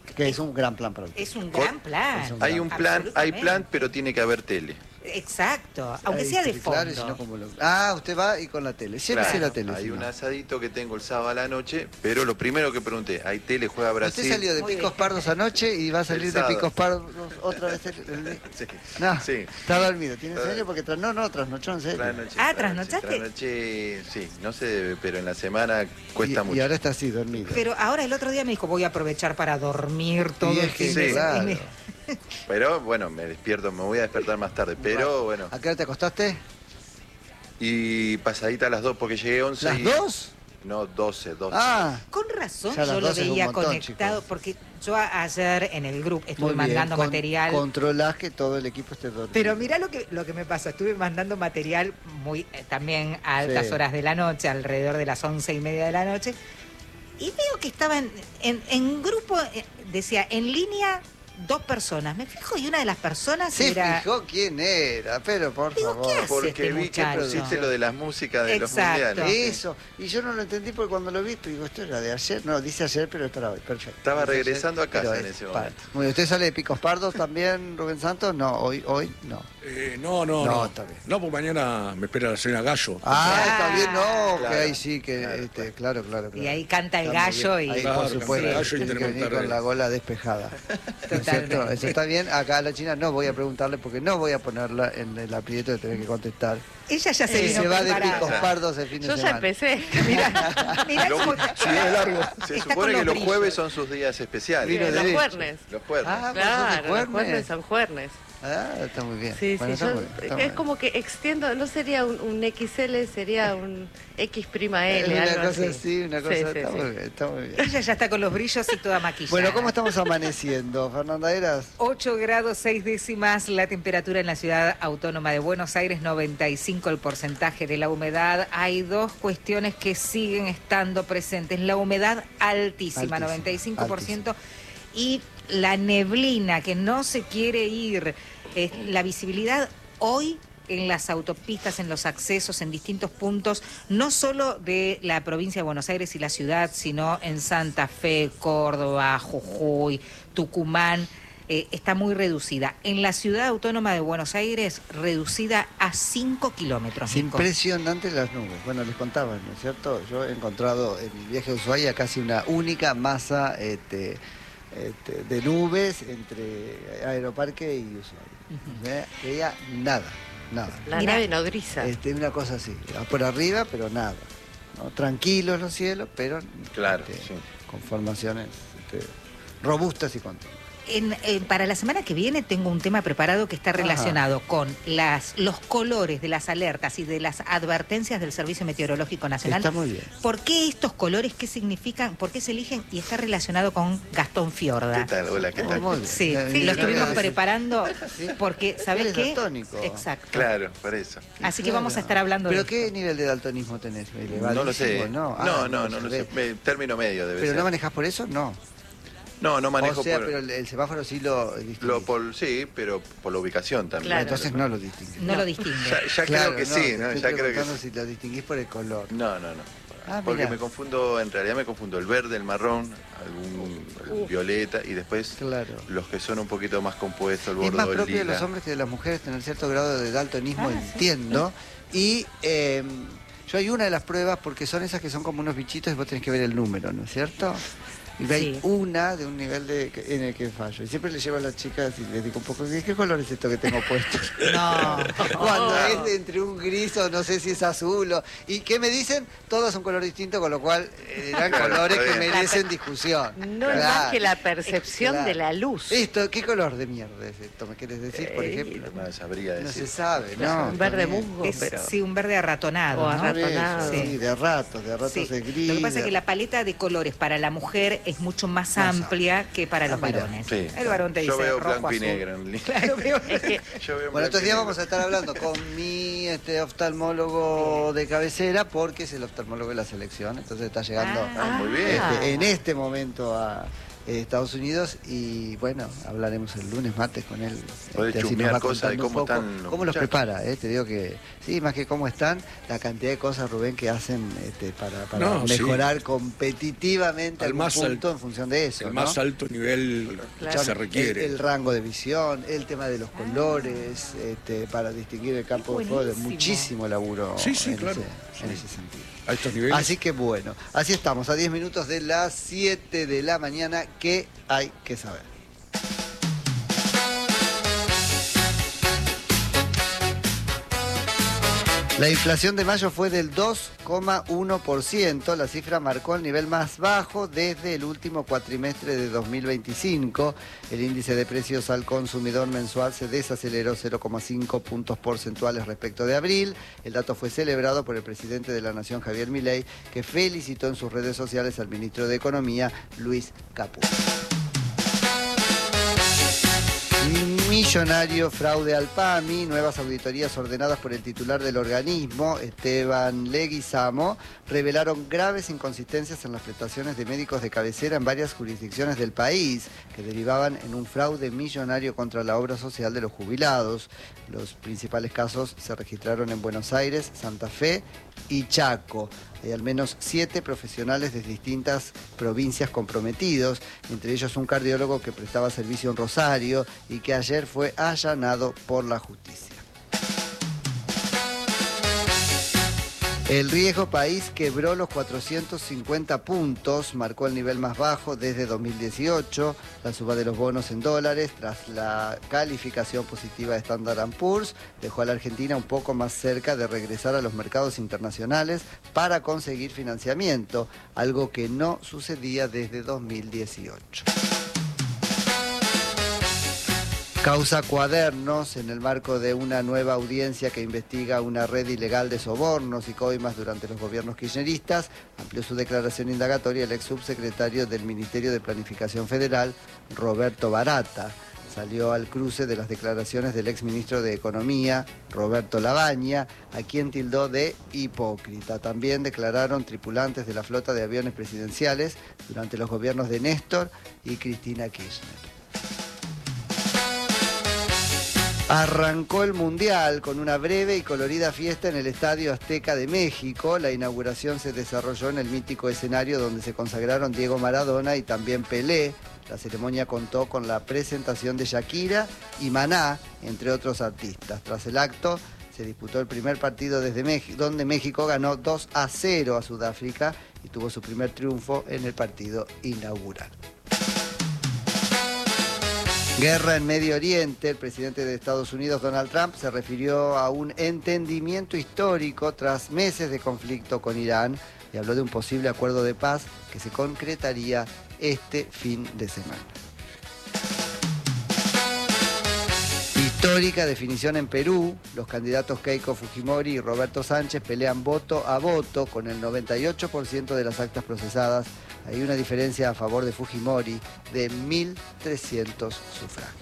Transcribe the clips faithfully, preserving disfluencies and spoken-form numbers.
Que es un gran plan para el Es un gran plan. Es un Hay gran- un plan, hay Absolutamente. plan, pero tiene que haber tele. Exacto, aunque Ahí, sea de sí, fondo. claro, y si no, como lo- Ah, usted va y con la tele. Siempre Claro, sí la tele. hay si un no. asadito que tengo el sábado a la noche, pero lo primero que pregunté, ¿hay tele, juega Brasil? Usted salió de Muy Picos bien. Pardos anoche y va a salir El de sábado. Picos Pardos otra vez. El... el- Sí, No, sí. está dormido. ¿Tiene Está- sueño? Porque tras... No, no, trasnochó en serio. Trasnoché, Ah, trasnoché, ¿trasnochaste? trasnoché, sí, no se debe, pero en la semana cuesta y, mucho. y ahora está así, dormido. Pero ahora el otro día me dijo, voy a aprovechar para dormir todo Y el es que, fin sí, de- claro. y me- Pero bueno, me despierto, me voy a despertar más tarde, pero bueno. ¿A qué hora te acostaste? Y pasadita a las dos, porque llegué once ¿Las y... dos? No, doce, doce. Ah, Con razón Ya a las yo lo doce es un veía montón, conectado, chicos. porque yo a- ayer en el grupo estuve muy bien. mandando Con- material. Controlás que todo el equipo esté dormido. Pero mirá lo que, lo que me pasó, estuve mandando material muy eh, también a altas Sí. horas de la noche, alrededor de las once y media de la noche, y veo que estaban en, en grupo, eh, decía, en línea, dos personas. Me fijo y una de las personas Se era... fijó quién era, pero por Digo, favor. ¿qué hace Porque este vi que muchacho? pusiste lo de las músicas de Exacto. los mundiales. Eso, y yo no lo entendí porque cuando lo vi, pues digo, esto era de ayer, no, dice ayer, pero es para hoy, perfecto. Estaba Dice regresando a casa pero en es ese parte. momento. Muy bien, ¿usted sale de Picos Pardos también, Rubén Santos? No, hoy, hoy no. Eh, no, no, No, no. está bien. No, porque mañana me espera la señora Gallo. Ah, Claro. está bien, no, Claro, que ahí sí, que, claro, este, claro, claro, claro. Y ahí canta el Está muy gallo bien. y... Ahí, Claro, por canta supuesto, el gallo y tiene que tenemos que venir estar con ahí. la gola despejada. ¿No es cierto? Totalmente. Eso está bien. Acá a la China no voy a preguntarle porque no voy a ponerla en el aprieto de tener que contestar. Ella ya se Se, vino se va de preparada. Picos Pardos el fin de Yo ya semana. empecé. Mirá, mirá Lo- cómo- sí, es largo. Se Está supone con que los los brillos. jueves son sus días especiales. Vino Los derecho. juernes. Los jueves. Ah, Claro, ¿vos sos de los juernes Cuernes? son juernes. Ah, está muy bien. Sí, Bueno, sí, está yo, muy bien, está es muy bien. como que extiendo, no sería un, un equis ele, sería un X prima Es L, una algo cosa así. así, una cosa, Sí, sí, está sí. muy bien, está muy bien. Ella ya está con los brillos y toda maquillada. Bueno, ¿cómo estamos amaneciendo, Fernanda Eras? ocho grados seis décimas la temperatura en la ciudad autónoma de Buenos Aires, noventa y cinco el porcentaje de la humedad. Hay dos cuestiones que siguen estando presentes. La humedad altísima, Altísima, noventa y cinco por ciento, y la neblina que no se quiere ir. Eh, la visibilidad hoy en las autopistas, en los accesos, en distintos puntos, no solo de la provincia de Buenos Aires y la ciudad, sino en Santa Fe, Córdoba, Jujuy, Tucumán, eh, está muy reducida. En la ciudad autónoma de Buenos Aires, reducida a cinco kilómetros. Es Nico. impresionante las nubes. Bueno, les contaba, ¿no es cierto? Yo he encontrado en mi viaje a Ushuaia casi una única masa este, este, de nubes entre Aeroparque y Ushuaia. No veía nada, nada. La Mira, nave nodriza. Este, una cosa así, por arriba, pero nada. ¿no? Tranquilos los cielos, pero Claro, este, sí. con formaciones este, robustas y continuas. En, eh, para la semana que viene tengo un tema preparado que está relacionado con las, los colores de las alertas y de las advertencias del Servicio Meteorológico Nacional. Está muy bien. ¿Por qué estos colores? ¿Qué significan? ¿Por qué se eligen? Y está relacionado con Gastón Fiorda. ¿Qué tal? Hola, ¿qué tal? Muy bien. Sí, Eh, sí, lo eh, estuvimos eh, preparando porque, ¿sabés Eres qué? daltónico. Exacto. Claro, por eso. Así que vamos a estar hablando ¿Pero de qué esto. nivel de daltonismo tenés? No lo sé. ¿Elevadísimo? No, Ah, no, no, no se lo ve. sé. Me- Término medio debe ¿Pero ser. no manejás por eso? No. No, no manejo O sea, por... pero el, el semáforo sí lo distinguís. Lo por, sí, pero por la ubicación también. Claro. Entonces no lo distinguís. No, lo distingue. Ya, ya Claro, creo que no, sí, te ¿no? estoy Ya creo que preguntando sí. si lo distinguís por el color. No, no, no. Ah, Porque mirá. me confundo, en realidad me confundo el verde, el marrón, algún el violeta y después Claro. los que son un poquito más compuestos, el Es más bordo, el propio de lila. los hombres que de las mujeres tener cierto grado de daltonismo, Ah, sí. entiendo. Y eh, yo hay una de las pruebas, porque son esas que son como unos bichitos y vos tenés que ver el número, ¿no es cierto? Y hay Sí. una de un nivel de, en el que fallo. Y siempre le llevo a las chicas y les digo un poco, ¿qué color es esto que tengo puesto? No. Cuando es de entre un gris o no sé si es azul o... ¿Y qué me dicen? Todos un color distinto, con lo cual eh, eran Claro, colores está que bien. merecen discusión. No es más que la percepción Claro. de la luz. Esto, ¿qué color de mierda es esto? ¿Me quieres decir, por Eh, ejemplo? No sabría No decir. se sabe, Claro, ¿no? un verde También. musgo, Es, pero... sí, un verde arratonado, O ¿no? arra- Por eso, ratonado. sí, de ratos, de ratos Sí. de gris. Lo que pasa de- es que la paleta de colores para la mujer es mucho más Más amplia que para Ah, los mira. varones. Sí. El varón te Yo dice veo rojo, blanco y azul. negro. en li- Claro, pero- Es que Yo veo Bueno, estos blanco y días negro. vamos a estar hablando con mi este, oftalmólogo de cabecera, porque es el oftalmólogo de la selección, entonces está llegando Ah, muy bien. este, en este momento a, eh, Estados Unidos, y bueno, hablaremos el lunes, martes con él. Podés Este, así chusmear nos va cosas de contando un cómo poco están los cómo los muchachos. prepara, eh, te digo que, sí, más que cómo están, la cantidad de cosas, Rubén, que hacen este, para, para No, sí. mejorar competitivamente Al algún más punto alto- en función de eso, El ¿no? más alto nivel Claro. que se requiere. El, el rango de visión, el tema de los colores, este, para distinguir el campo de juego, de Buenísimo. muchísimo laburo Sí, sí, en, claro. ese, en ese sentido. A estos niveles. Así que bueno, así estamos, a diez minutos de las siete de la mañana, ¿qué hay que saber? La inflación de mayo fue del dos coma uno por ciento, la cifra marcó el nivel más bajo desde el último cuatrimestre de dos mil veinticinco. El índice de precios al consumidor mensual se desaceleró cero coma cinco puntos porcentuales respecto de abril. El dato fue celebrado por el presidente de la Nación, Javier Milei, que felicitó en sus redes sociales al ministro de Economía, Luis Caputo. Millonario fraude al PAMI, nuevas auditorías ordenadas por el titular del organismo, Esteban Leguizamo, revelaron graves inconsistencias en las prestaciones de médicos de cabecera en varias jurisdicciones del país, que derivaban en un fraude millonario contra la obra social de los jubilados. Los principales casos se registraron en Buenos Aires, Santa Fe y Chaco. Hay al menos siete profesionales de distintas provincias comprometidos, entre ellos un cardiólogo que prestaba servicio en Rosario y que ayer fue allanado por la justicia. El riesgo país quebró los cuatrocientos cincuenta puntos, marcó el nivel más bajo desde dos mil dieciocho. La suba de los bonos en dólares, tras la calificación positiva de Standard and Poor's, dejó a la Argentina un poco más cerca de regresar a los mercados internacionales para conseguir financiamiento, algo que no sucedía desde dos mil dieciocho. Causa Cuadernos, en el marco de una nueva audiencia que investiga una red ilegal de sobornos y coimas durante los gobiernos kirchneristas, amplió su declaración indagatoria el ex subsecretario del Ministerio de Planificación Federal, Roberto Barata. Salió al cruce de las declaraciones del ex ministro de Economía, Roberto Labaña, a quien tildó de hipócrita. También declararon tripulantes de la flota de aviones presidenciales durante los gobiernos de Néstor y Cristina Kirchner. Arrancó el Mundial con una breve y colorida fiesta en el Estadio Azteca de México. La inauguración se desarrolló en el mítico escenario donde se consagraron Diego Maradona y también Pelé. La ceremonia contó con la presentación de Shakira y Maná, entre otros artistas. Tras el acto, se disputó el primer partido desde México, donde México ganó dos a cero a Sudáfrica y tuvo su primer triunfo en el partido inaugural. Guerra en Medio Oriente. El presidente de Estados Unidos, Donald Trump, se refirió a un entendimiento histórico tras meses de conflicto con Irán y habló de un posible acuerdo de paz que se concretaría este fin de semana. Histórica definición en Perú. Los candidatos Keiko Fujimori y Roberto Sánchez pelean voto a voto con el noventa y ocho por ciento de las actas procesadas. Hay una diferencia a favor de Fujimori de mil trescientos sufragios.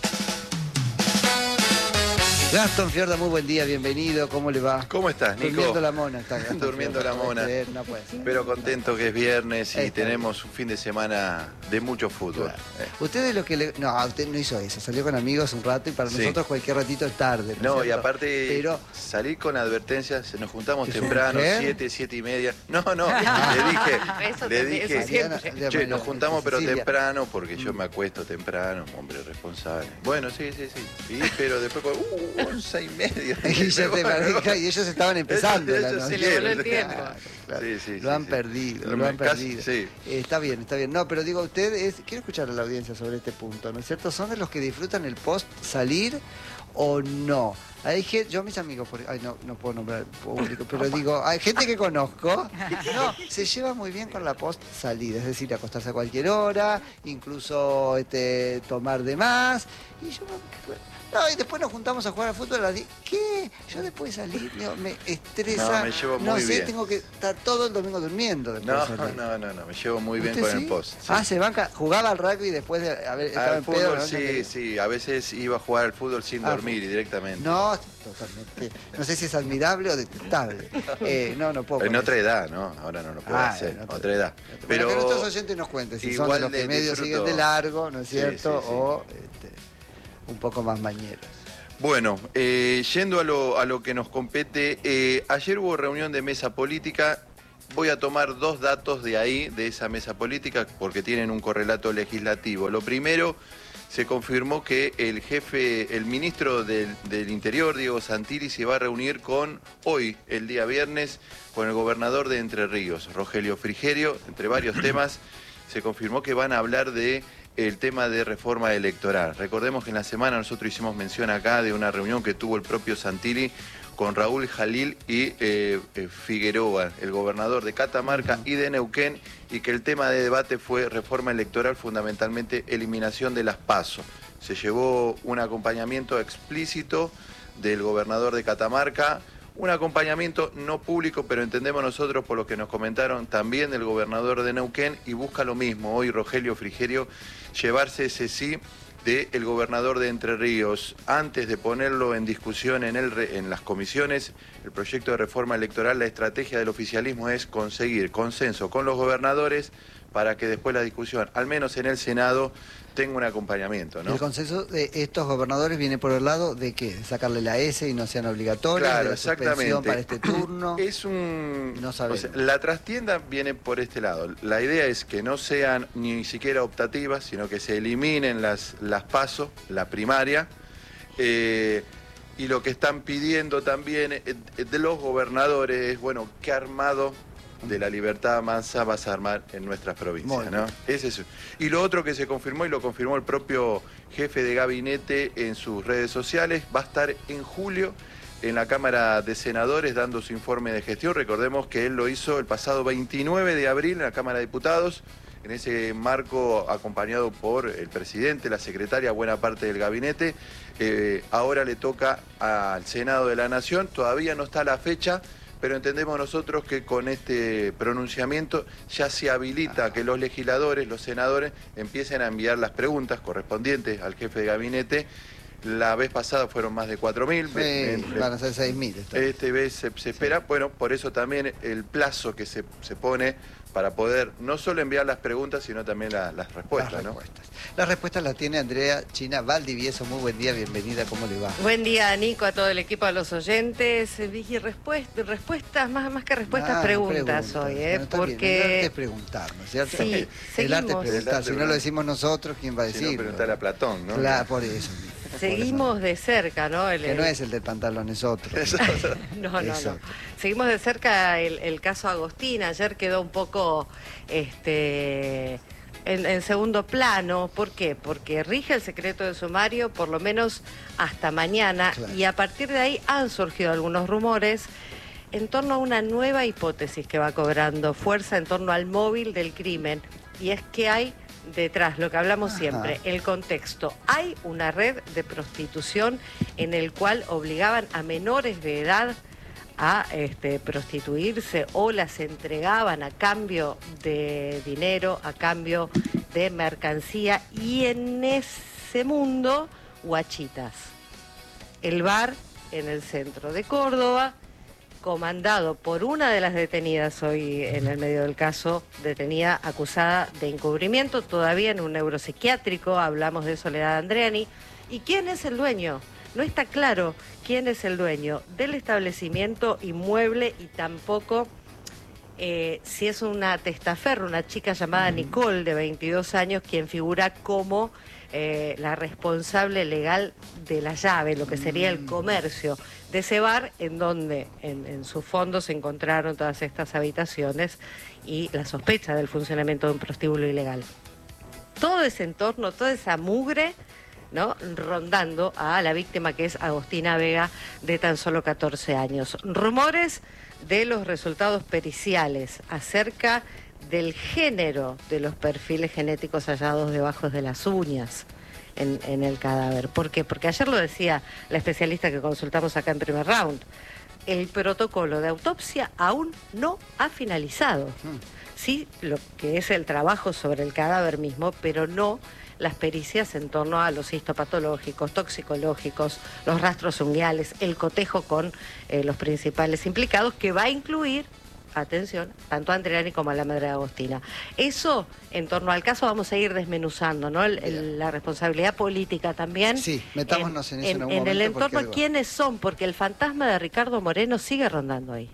Gastón Fiorda, muy buen día, bienvenido, ¿cómo le va? ¿Cómo estás, Nico? Durmiendo la mona está Gastón Durmiendo Fiorda, la no puede mona. ser, no puede ser. Pero contento que es viernes y Está tenemos un fin de semana de mucho fútbol. Claro. Eh. Usted es lo que le... No, usted no hizo eso, salió con amigos un rato y para Sí. nosotros cualquier ratito es tarde. ¿no es No, y cierto? aparte Pero... salir con advertencias, nos juntamos ¿Qué temprano, mujer? siete, siete y media. No, no, le dije, Eso le también, dije, eso siempre. Mariana, che, nos juntamos pero Cecilia. temprano porque yo Mm. me acuesto temprano, hombre responsable. Bueno, sí, sí, sí. Sí, pero después, uh, once y media. Y, ya te maneja, y ellos estaban empezando. Ellos- la ellos noche. Se le voló el sí. tiempo. Claro, claro. Sí, sí, lo sí, han sí. perdido, Lo lo han casi- perdido. sí. Eh, está bien, está bien. No, pero digo, usted es... Quiero escuchar a la audiencia sobre este punto, ¿no es cierto? ¿Son de los que disfrutan el post salir o no? Hay gente, yo mis amigos, por- ay no, no puedo nombrar público, pero digo, hay gente que conozco, no, se lleva muy bien con la post salida, es decir, acostarse a cualquier hora, incluso este, tomar de más, y yo no, y después nos juntamos a jugar al fútbol a las diez. ¿Qué? me, yo después de salir digo, me estresa. No, me llevo no muy sé, bien. tengo que estar todo el domingo durmiendo después No, de salir. no, no, no, me llevo muy bien ¿Usted con sí? el post. Sí. Ah, se banca, jugaba al rugby después de haber estado Al en pedo. fútbol, ¿no? sí, sí, a veces iba a jugar al fútbol sin Ah, dormir y directamente. No, totalmente. No sé si es admirable o detestable. Eh, no, no puedo. En con otra eso. edad, ¿no? Ahora no lo puedo Ah, hacer, en otra, otra- edad. Pero Pero que nuestros oyentes nos cuenten si son de igual los que de- medio disfruto. siguen de largo, ¿no es Sí, cierto? sí, sí. O este, un poco más mañeros. Bueno, eh, yendo a lo, a lo que nos compete, eh, ayer hubo reunión de mesa política. Voy a tomar dos datos de ahí, de esa mesa política, porque tienen un correlato legislativo. Lo primero, se confirmó que el jefe, el ministro del, del Interior, Diego Santilli, se va a reunir con hoy, el día viernes, con el gobernador de Entre Ríos, Rogelio Frigerio, entre varios temas. Se confirmó que van a hablar de el tema de reforma electoral. Recordemos que en la semana nosotros hicimos mención acá de una reunión que tuvo el propio Santilli con Raúl Jalil y eh, eh, Figueroa, el gobernador de Catamarca y de Neuquén, y que el tema de debate fue reforma electoral, fundamentalmente eliminación de las PASO. Se llevó un acompañamiento explícito del gobernador de Catamarca, un acompañamiento no público, pero entendemos nosotros por lo que nos comentaron también del gobernador de Neuquén, y busca lo mismo hoy Rogelio Frigerio, llevarse ese sí del gobernador de Entre Ríos. Antes de ponerlo en discusión en, el, en las comisiones, el proyecto de reforma electoral, la estrategia del oficialismo es conseguir consenso con los gobernadores para que después la discusión, al menos en el Senado, tenga un acompañamiento, ¿no? El consenso de estos gobernadores viene por el lado de que sacarle la S y no sean obligatorios, Claro, de la suspensión exactamente. para este turno. Es un... No o sabemos. sea, la trastienda viene por este lado. La idea es que no sean ni siquiera optativas, sino que se eliminen las, las PASO, la primaria. Eh, y lo que están pidiendo también eh, de los gobernadores es, bueno, ¿qué armado de la Libertad Avanza vas a armar en nuestras provincias, Muy ¿no? bien. Es eso. Y lo otro que se confirmó, y lo confirmó el propio jefe de gabinete en sus redes sociales, va a estar en julio en la Cámara de Senadores dando su informe de gestión. Recordemos que él lo hizo el pasado veintinueve de abril en la Cámara de Diputados, en ese marco acompañado por el presidente, la secretaria, buena parte del gabinete. Eh, ahora le toca al Senado de la Nación, todavía no está la fecha, pero entendemos nosotros que con este pronunciamiento ya se habilita que los legisladores, los senadores, empiecen a enviar las preguntas correspondientes al jefe de gabinete. La vez pasada fueron más de cuatro mil. Sí, van a ser seis mil. Este vez se, se espera, bueno, por eso también el plazo que se, se pone para poder no solo enviar las preguntas, sino también la- las respuestas, Las ¿no? respuestas. Las respuestas las tiene Andrea China Valdivieso. Muy buen día, bienvenida, ¿cómo le va? Buen día, Nico, a todo el equipo, a los oyentes. Eh, Vicky, respuestas, respuestas más, más que respuestas, Ah, preguntas, hoy, ¿eh? Bueno, está bien, el arte es Porque preguntar, ¿no es cierto? Sí, el arte es seguimos. preguntar, El arte si no preguntar. lo decimos nosotros, ¿quién va a Si no, decirlo? preguntarle a Platón, ¿no? Claro, por eso. seguimos de cerca, ¿no? El- Que no es el del pantalón, es otro. Eso- No, no, Es no. otro. Seguimos de cerca el, el caso Agostín. Ayer quedó un poco este, en, en segundo plano. ¿Por qué? Porque rige el secreto de sumario por lo menos hasta mañana, Claro. y a partir de ahí han surgido algunos rumores en torno a una nueva hipótesis que va cobrando fuerza en torno al móvil del crimen. Y es que hay detrás, lo que hablamos Ajá. siempre, el contexto. Hay una red de prostitución en el cual obligaban a menores de edad a este, prostituirse, o las entregaban a cambio de dinero, a cambio de mercancía, y en ese mundo, guachitas. El bar en el centro de Córdoba, comandado por una de las detenidas hoy en el medio del caso, detenida acusada de encubrimiento, todavía en un neuropsiquiátrico. Hablamos de Soledad Andreani. ¿Y quién es el dueño? No está claro quién es el dueño del establecimiento inmueble, y tampoco eh, si es una testaferro, una chica llamada Nicole, de veintidós años, quien figura como eh, la responsable legal de la llave, lo que sería el comercio de ese bar, en donde en, en su fondo se encontraron todas estas habitaciones y la sospecha del funcionamiento de un prostíbulo ilegal. Todo ese entorno, toda esa mugre, ¿no?, rondando a la víctima, que es Agostina Vega, de tan solo catorce años. Rumores de los resultados periciales acerca del género de los perfiles genéticos hallados debajo de las uñas. en, en el cadáver. ¿Por qué? Porque ayer lo decía la especialista que consultamos acá en primer round. El protocolo de autopsia aún no ha finalizado. Sí, lo que es el trabajo sobre el cadáver mismo, pero no las pericias en torno a los histopatológicos, toxicológicos, los rastros unguiales, el cotejo con eh, los principales implicados, que va a incluir, atención, tanto a Andreani como a la madre de Agostina. Eso, en torno al caso, vamos a ir desmenuzando, ¿no? El, el, la responsabilidad política también. Sí, metámonos en, en eso en, en algún en momento. En el entorno, porque... ¿quiénes son? Porque el fantasma de Ricardo Moreno sigue rondando ahí.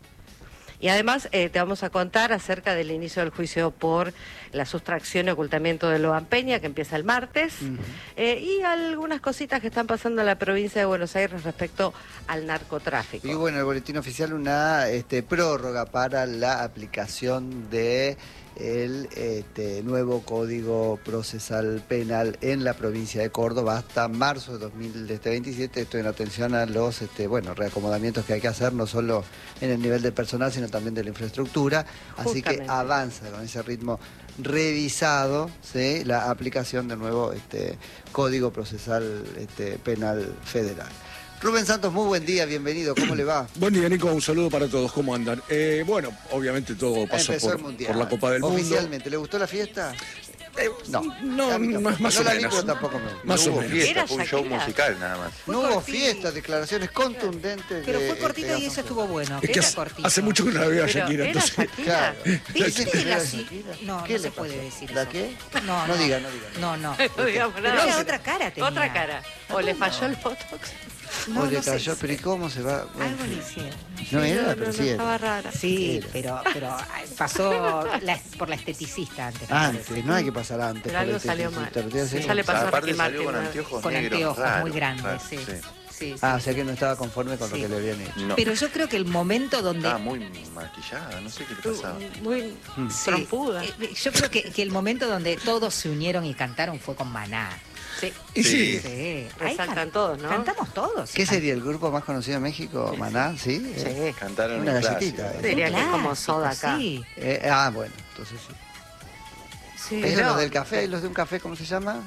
Y además eh, te vamos a contar acerca del inicio del juicio por la sustracción y ocultamiento de Loan Peña, que empieza el martes, uh-huh. eh, y algunas cositas que están pasando en la provincia de Buenos Aires respecto al narcotráfico. Y bueno, el boletín oficial una este, prórroga para la aplicación de el este, nuevo Código Procesal Penal en la provincia de Córdoba hasta marzo de dos mil veintisiete. Esto en atención a los este, bueno, reacomodamientos que hay que hacer, no solo en el nivel del personal, sino también de la infraestructura. Así que avanza con ese ritmo revisado, ¿sí?, la aplicación del nuevo este, Código Procesal este, Penal Federal. Rubén Santos, muy buen día, bienvenido, ¿cómo le va? Buen día, Nico, un saludo para todos, ¿cómo andan? Eh, bueno, obviamente todo pasó por, por la Copa del Mundo. Oficialmente, ¿le gustó la fiesta? Eh, no, no, no más, más no o la menos. Vi, pero tampoco me... Más no o hubo menos. fiesta, fue un show musical nada más. No hubo fiesta, declaraciones contundentes. Pero de, fue cortito este, y eso estuvo bueno. Es que era hace, cortito. hace mucho que no la veo a Shakira, ¿Era entonces. Shakira? Claro. ¿Viste que la... Shakira? No, ¿Qué no le se pasó? puede decir ¿La eso. qué? No, no no. diga, no diga. No, no. No digamos Pero nada. era otra cara tenía. Otra cara. O le falló el botox. No, o le no sé. cayó, pero ¿y cómo se va? Bueno, Algo le hicieron. no era la no, no, presidenta. estaba rara. Sí, Era. pero, pero pasó la- por la esteticista antes. me Antes, parece. no hay que pasar antes. Pero algo por el salió esteticista, mal. ¿lo tiene Sí, así? ya le pasó a Aparte Ricky salió Martin. con ¿no? anteojos Con negros, anteojos raro, muy grandes, raro, sí. Sí, sí. Ah, o sea que no estaba conforme con Sí. lo que le habían hecho. No, Pero yo creo que el momento donde... estaba muy maquillada, no sé qué le pasaba. Muy Sí, trompuda. eh, yo creo que, que el momento donde todos se unieron y cantaron fue con Maná. Sí. Y sí, Sí. Ahí Resaltan can- todos, ¿no? Cantamos todos. ¿Qué sería el grupo más conocido de México? Maná, ¿sí? Eh, Sí. Cantaron Una un galletita, clásico. eh. Diría que es como Clásico, soda acá. Sí. eh, ah, bueno, entonces sí. Sí. ¿Esos Pero- los del café? ¿Los de un café, cómo se llama?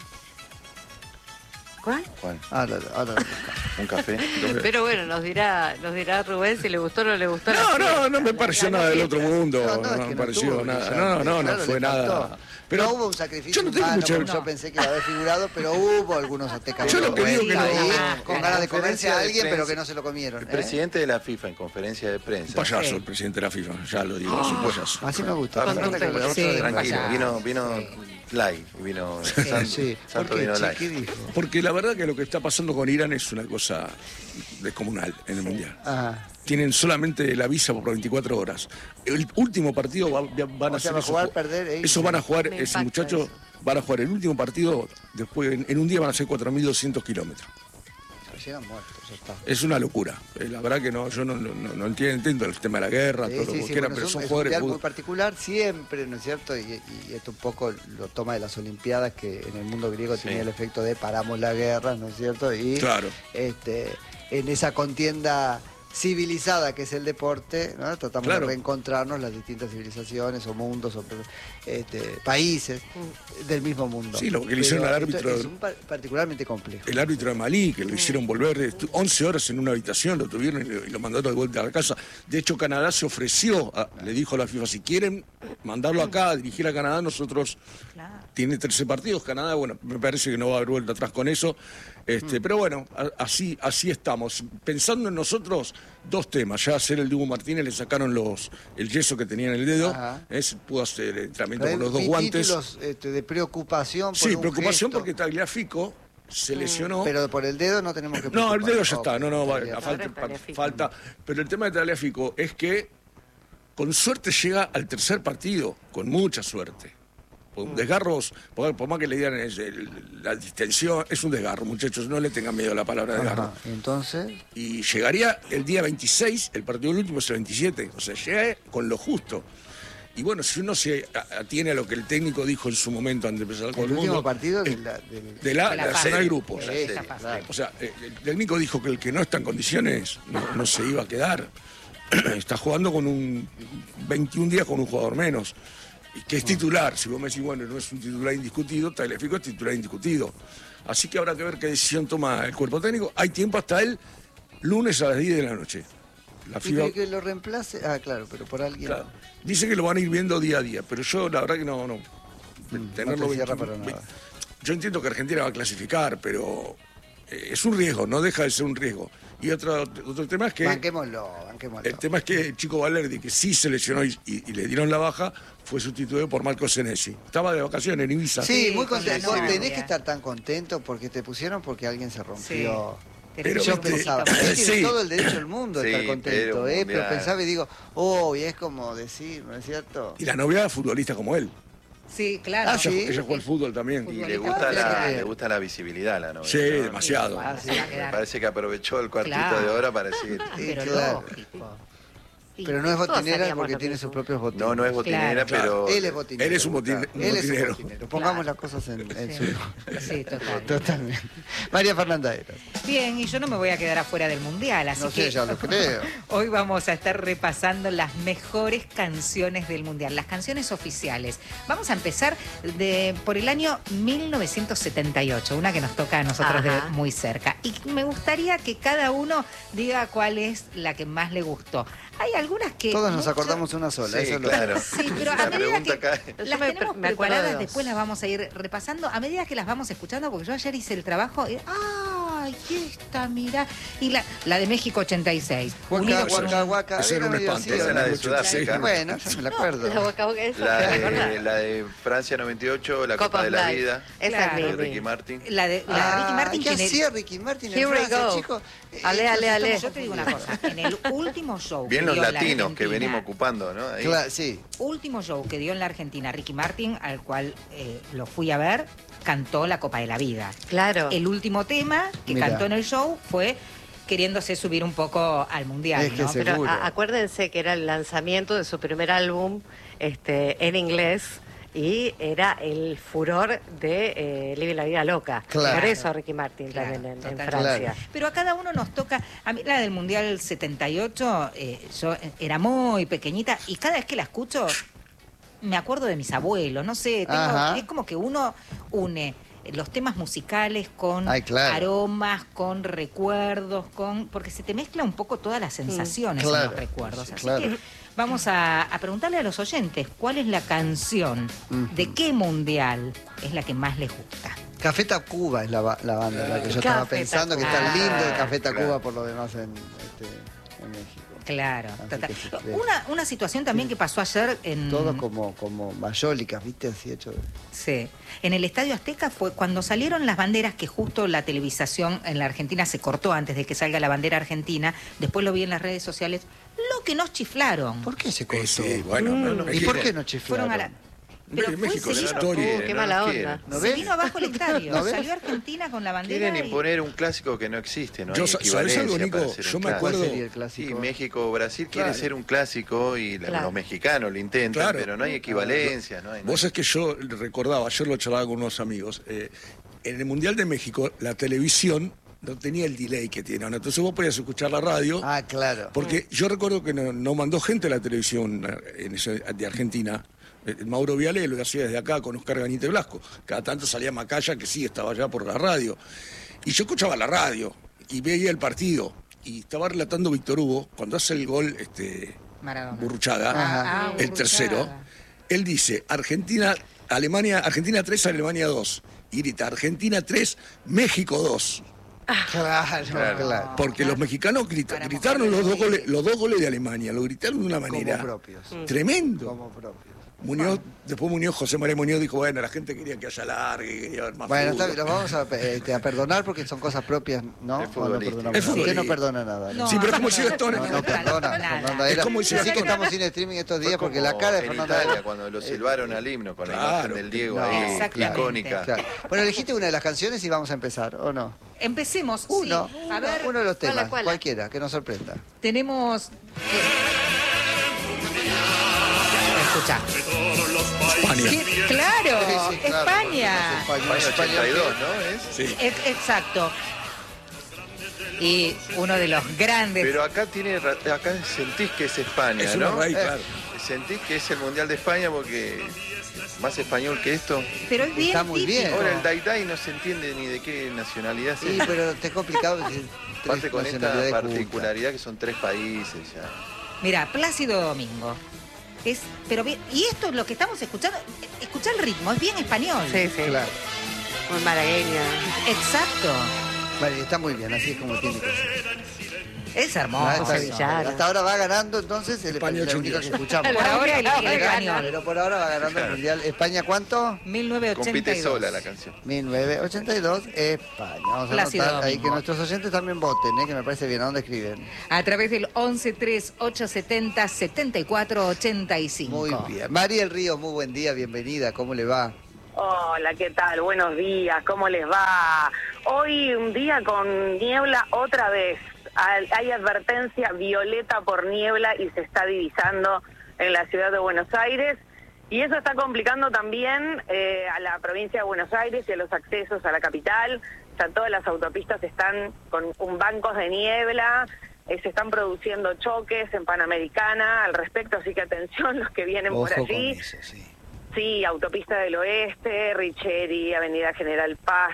¿Cuál? ¿Cuál? Ahora, ahora. ¿Un café? Pero bueno, nos dirá, nos dirá Rubén si le gustó o no le gustó. la no, no, fiesta. no me pareció La- la nada del fiesta. otro mundo, No, no, no, es que me no pareció tuvo nada, brillante, no, no, claro, no fue le faltó. nada. Pero no hubo un sacrificio yo no tengo humano, mucha- como yo pensé que iba a haber figurado, pero hubo algunos aztecas Yo lo que digo que no- ahí, Ah, con la ganas de comerse a conferencia de alguien, pero prensa. que no se lo comieron. El ¿eh? presidente de la FIFA en conferencia de un prensa. payaso Sí. el presidente de la FIFA, ya lo digo, es un payaso. Así me gusta. Ah, me encanta que sí, lo otro sí, de- Tranquilo, payaso. vino, vino Sí. live, vino San- Sí, Santo porque vino che, live. ¿qué dijo? Porque la verdad que lo que está pasando con Irán es una cosa descomunal en el Mundial. Ajá. Tienen solamente la visa por veinticuatro horas. El último partido va- van a O sea, hacer va a eso. jugar, perder, eh, Eso van a jugar, Me ese impacta muchacho eso. van a jugar el último partido, después en, en un día van a ser cuatro mil doscientos kilómetros. Llegan muertos, ya está. Es una locura. Eh, La verdad que no, yo no, no, no- no entiendo, entiendo el tema de la guerra, Sí, todo lo sí, que sí, quieran, bueno, pero es son un, es un jugadores mundial de muy fútbol. particular siempre, ¿no es cierto? Y, y esto un poco lo toma de las Olimpiadas, que en el mundo griego Sí. tenía el efecto de paramos la guerra, ¿no es cierto? Y Claro. este, en esa contienda civilizada que es el deporte, ¿no? Tratamos Claro. de reencontrarnos las distintas civilizaciones o mundos o este, países del mismo mundo. Sí, lo que le hicieron Pero al esto árbitro- es un par- particularmente complejo. El árbitro de Malí, que lo hicieron volver estu- once horas en una habitación, lo tuvieron y lo, y lo mandaron de vuelta a la casa. De hecho, Canadá se ofreció, a- le dijo a la FIFA, si quieren mandarlo acá a dirigir a Canadá, nosotros Claro. tiene trece partidos. Canadá, bueno, me parece que no va a haber vuelta atrás con eso. Este, Pero bueno, a- así, así estamos. Pensando en nosotros, dos temas. Ya hacer el Dibu Martínez, le sacaron los el yeso que tenía en el dedo. Ajá. Es, pudo hacer el entrenamiento Pero con los hay dos guantes. títulos, este, de preocupación por Sí, un preocupación gesto, porque Tagliafico se lesionó. pero por el dedo no tenemos que No, el dedo ya preocuparnos. está, no, no, Ok, va, está a bien. falta, Ahora Tagliafico. falta. Pero el tema de Tagliafico es que con suerte llega al tercer partido, con mucha suerte. Con desgarros, por, por más que le dieran es el- la distensión, es un desgarro, muchachos, no le tengan miedo a la palabra desgarro. Ajá, entonces, Y llegaría el día veintiséis, el partido del último es el veintisiete, o sea, llega con lo justo. Y bueno, si uno se a- atiene a lo que el técnico dijo en su momento antes de empezar con el el último mundo, partido de eh, la, del- de la, de la la fase. zona de grupos. Sí, Esa sí, fase. claro. O sea, eh, el técnico dijo que el que no está en condiciones no, no se iba a quedar. Está jugando con un veintiún días con un jugador menos. y que es titular. Si vos me decís, bueno, no es un titular indiscutido, Tagliafico es titular indiscutido. Así que habrá que ver qué decisión toma el cuerpo técnico. Hay tiempo hasta el lunes a las diez de la noche. La Y FIBA, que, que lo reemplace. Ah, claro, pero por alguien. claro, dice que lo van a ir viendo día a día, pero yo la verdad que no, no. Mm, tenerlo no te cierra veintiuno, para nada. Yo entiendo que Argentina va a clasificar, pero eh, es un riesgo, no deja de ser un riesgo. Y otro, otro tema es que Banquémoslo, banquémoslo. el tema es que el chico Valerdi, que sí se lesionó y, y- y le dieron la baja, fue sustituido por Marco Senesi. Estaba de vacaciones en Ibiza. Sí, Sí, muy con contento. la novia. Tenés que estar tan contento porque te pusieron porque alguien se rompió. Pero Yo viste, pensaba, sí. él tiene todo el derecho del mundo de Sí, estar contento, pero un ¿eh? Pero mundial. pensaba y digo, oh, y es como decir, ¿no es cierto? Y la novia era futbolista como él. Sí, claro. Ah, sí. Ella, ella jugó al fútbol también. Y Futbolista le gusta, la, profesional. le gusta la visibilidad a la novia. Sí, ¿no? demasiado. Ah, sí. Se va a Me quedar. parece que aprovechó el cuartito Claro. de hora para decir. Ah, Sí, pero claro. lógico. Pero no es Todos botinera sabíamos porque lo tiene mismo. sus propios botines. No, no es botinera, Claro. pero. Él es botinero. Él es un botin- claro. un Él es un botinero. botinero. Pongamos Claro. las cosas en, en Sí. su lugar. Sí, total. Totalmente. María Fernanda Eras. Bien, y yo no me voy a quedar afuera del mundial, así No que sé, ya lo creo. hoy vamos a estar repasando las mejores canciones del mundial, las canciones oficiales. Vamos a empezar de, por el año mil novecientos setenta y ocho, una que nos toca a nosotros de Ajá. muy cerca. Y me gustaría que cada uno diga cuál es la que más le gustó. Hay algunas que Todos nos mucho- acordamos una sola. Sí, eso es lo claro. Sí, pero a La medida pregunta que cae. las Yo me- tenemos me acuerdo de preparadas, dos. después las vamos a ir repasando. A medida que las vamos escuchando, porque yo ayer hice el trabajo, y, ¡ay, esta, mirá! Y la, la de México ochenta y seis. Huaca, Unido por huaca, un- huaca. Ese era un medio espanto. así, Esa es la de ¿no? Sudáfrica. Bueno, yo me la acuerdo. La boca a boca, esa, La ¿te acordás? de, la de Francia noventa y ocho, la Copa Copa de la Life. Vida, Esa Claro. es de mi- Ricky Martin. La de la Ah, Ricky Martin. ¿qué que en el- hacía Ricky Martin en Here we Francia, go. chico? Ale, Eh, ale, nos ale. estamos Yo te digo una cosa, en el último show Bien que los dio la latinos que Argentina, venimos ocupando, ¿no? Ahí. Claro, sí. último show que dio en la Argentina Ricky Martin, al cual eh, lo fui a ver, cantó la Copa de la Vida. Claro. El último tema que Mirá. cantó en el show fue queriéndose subir un poco al mundial, Es que ¿no? se- Pero seguro. a- acuérdense que era el lanzamiento de su primer álbum este, en inglés y era el furor de eh, Live la Vida Loca. Claro. Por eso Ricky Martin Claro, también en, en total. Francia. Pero a cada uno nos toca, a mí la del Mundial setenta y ocho, eh, yo era muy pequeñita y cada vez que la escucho me acuerdo de mis abuelos, no sé, tengo- Ajá. es como que uno une los temas musicales con Ay, claro. aromas, con recuerdos, con porque se te mezcla un poco todas las sensaciones en Claro, los recuerdos. sí, Así claro. que vamos a, a preguntarle a los oyentes cuál es la canción, de qué mundial es la que más les gusta. Café Tacuba es la, ba- la banda la que yo estaba Café pensando, que Tacuba. está lindo el Café Tacuba Claro. por lo demás en, este, en México. Claro, Así total. que sí, sí. Una, una situación también que pasó ayer en, Todos como, como mayólicas, ¿viste? Así hecho. de- sí, en el Estadio Azteca fue cuando salieron las banderas, que justo la televisación en la Argentina se cortó antes de que salga la bandera argentina, después lo vi en las redes sociales, lo que nos chiflaron. ¿Por qué se Eh, cortó? sí, bueno, Mm. no, no, ¿Y es por que- qué no chiflaron? Fueron a la... Pero En fue México es seguido. historia. Uh, qué mala onda. ¿No Se ves? vino abajo el estadio, ¿No ves? salió Argentina con la bandera Quieren y- imponer un clásico que no existe, ¿no? Yo hay sa- ¿sabés equivalencia algo, Nico? para hacer Yo un me clásico. ¿Cuál acuerdo- sería el Sí, clásico? México-Brasil quiere Claro. ser un clásico y la- Claro. los mexicanos lo intentan, Claro. pero no hay equivalencia, no hay Vos es que yo recordaba, ayer lo charlaba con unos amigos, eh, en el Mundial de México la televisión no tenía el delay que tiene ahora, entonces vos podías escuchar la radio, Ah, claro. porque yo recuerdo que no, no mandó gente a la televisión eh, en ese- de Argentina. Eh, Mauro Viale lo hacía desde acá con Oscar Gañete Blasco. Cada tanto salía Macaya, que sí, estaba allá por la radio. Y yo escuchaba la radio y veía el partido. Y estaba relatando Víctor Hugo, cuando hace el gol este, Maradona. Burruchaga, Ajá. Ah, el Burruchaga. tercero, él dice, Argentina, Alemania, Argentina tres, Alemania dos. Y grita, Argentina tres, México dos. Claro, Claro. claro. Porque los mexicanos grita- Para gritaron mojarle los dos, los goles, los dos goles de Alemania, lo gritaron de una Como manera propios. tremendo. Como propios. Muñoz, después Muñoz, José María Muñoz dijo, bueno, la gente quería que haya largue, que quería ver más Bueno, está fútbol. bien, los vamos a, este, a perdonar porque son cosas propias, ¿no? Es ¿O no futbolístico. perdonamos Es nada? Usted no futbolístico. perdona nada. ¿no? No, Sí, pero es como no, si Gastón- No, no no, perdona. nada. Fernanda Era. Es como dice Sí que Gastón. estamos sin streaming estos días Fue porque como la cara de en Fernanda Italia, Era- cuando lo eh, silbaron al himno con la claro. imagen del Diego No. ahí, Exactamente. icónica. Claro. Bueno, elegiste una de las canciones y vamos a empezar, ¿o no? Empecemos. sí. Uno, A ver, uno de los ¿cuál, temas, cuál? cualquiera, que nos sorprenda. tenemos... Escucha. España. Sí, claro, Sí, sí, claro, España. España. España ochenta y dos, ¿no? ¿Es? Sí. Es- exacto. Y uno de los grandes... Pero acá tiene, ra- acá sentís que es España, Es una ¿no? raíz, Eh, claro. Sentís que es el Mundial de España porque más español que esto. Pero es bien Está muy típico. bien. Ahora el Dai Dai no se entiende ni de qué nacionalidad es. Sí, pero te es complicado decir tres Aparte con esta nacionalidades particularidad que son tres países ya. Mira, Plácido Domingo. Es, pero bien, y esto es lo que estamos escuchando. Escucha el ritmo, es bien español. Sí, sí. juntas. Claro. Muy malagueña. Exacto. Vale, está muy bien, así es como tiene que ser. Es Ah, hermoso. está bien. sevillana. Hasta ahora va ganando entonces el España el único que escuchamos. Por ahora el, el español. Pero por ahora va ganando el Mundial. ¿España cuánto? mil novecientos ochenta y Compite dos. sola la canción. mil novecientos ochenta y dos, España. Vamos a Plácido anotar ahí Domingo. que nuestros oyentes también voten, ¿eh? Que me parece bien. ¿A dónde escriben? A través del once tres ocho setenta setenta y cuatro ochenta y cinco. Muy bien. María El Río, muy buen día, bienvenida. ¿Cómo le va? Hola, ¿qué tal? Buenos días, ¿cómo les va? Hoy un día con niebla otra vez. Hay hay advertencia violeta por niebla y se está divisando en la ciudad de Buenos Aires. Y eso está complicando también eh, a la provincia de Buenos Aires y a los accesos a la capital. O sea, todas las autopistas están con un bancos de niebla. Eh, se están produciendo choques en Panamericana al respecto, así que atención los que vienen Ojo por allí. con eso, sí. Sí, Autopista del Oeste, Richeri, Avenida General Paz,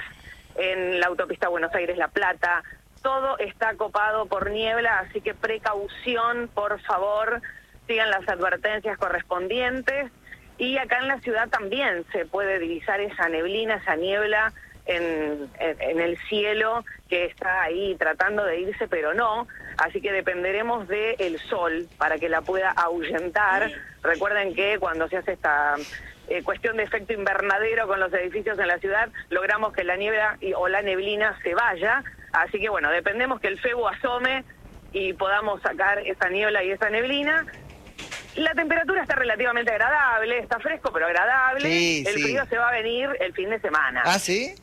en la Autopista Buenos Aires-La Plata. Todo está copado por niebla, así que precaución, por favor, sigan las advertencias correspondientes. Y acá en la ciudad también se puede divisar esa neblina, esa niebla en, en, en el cielo que está ahí tratando de irse, pero no. Así que dependeremos del sol para que la pueda ahuyentar. Recuerden que cuando se hace esta eh, cuestión de efecto invernadero con los edificios en la ciudad, logramos que la niebla y, o la neblina se vaya. Así que bueno, dependemos que el Febo asome y podamos sacar esa niebla y esa neblina. La temperatura está relativamente agradable, está fresco pero agradable. Sí, el sí. frío se va a venir el fin de semana. ¿Ah, sí?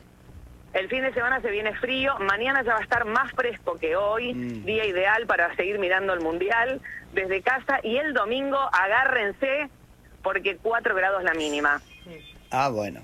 El fin de semana se viene frío, mañana ya va a estar más fresco que hoy, Mm. día ideal para seguir mirando el Mundial desde casa, y el domingo agárrense porque cuatro grados la mínima. Ah, bueno.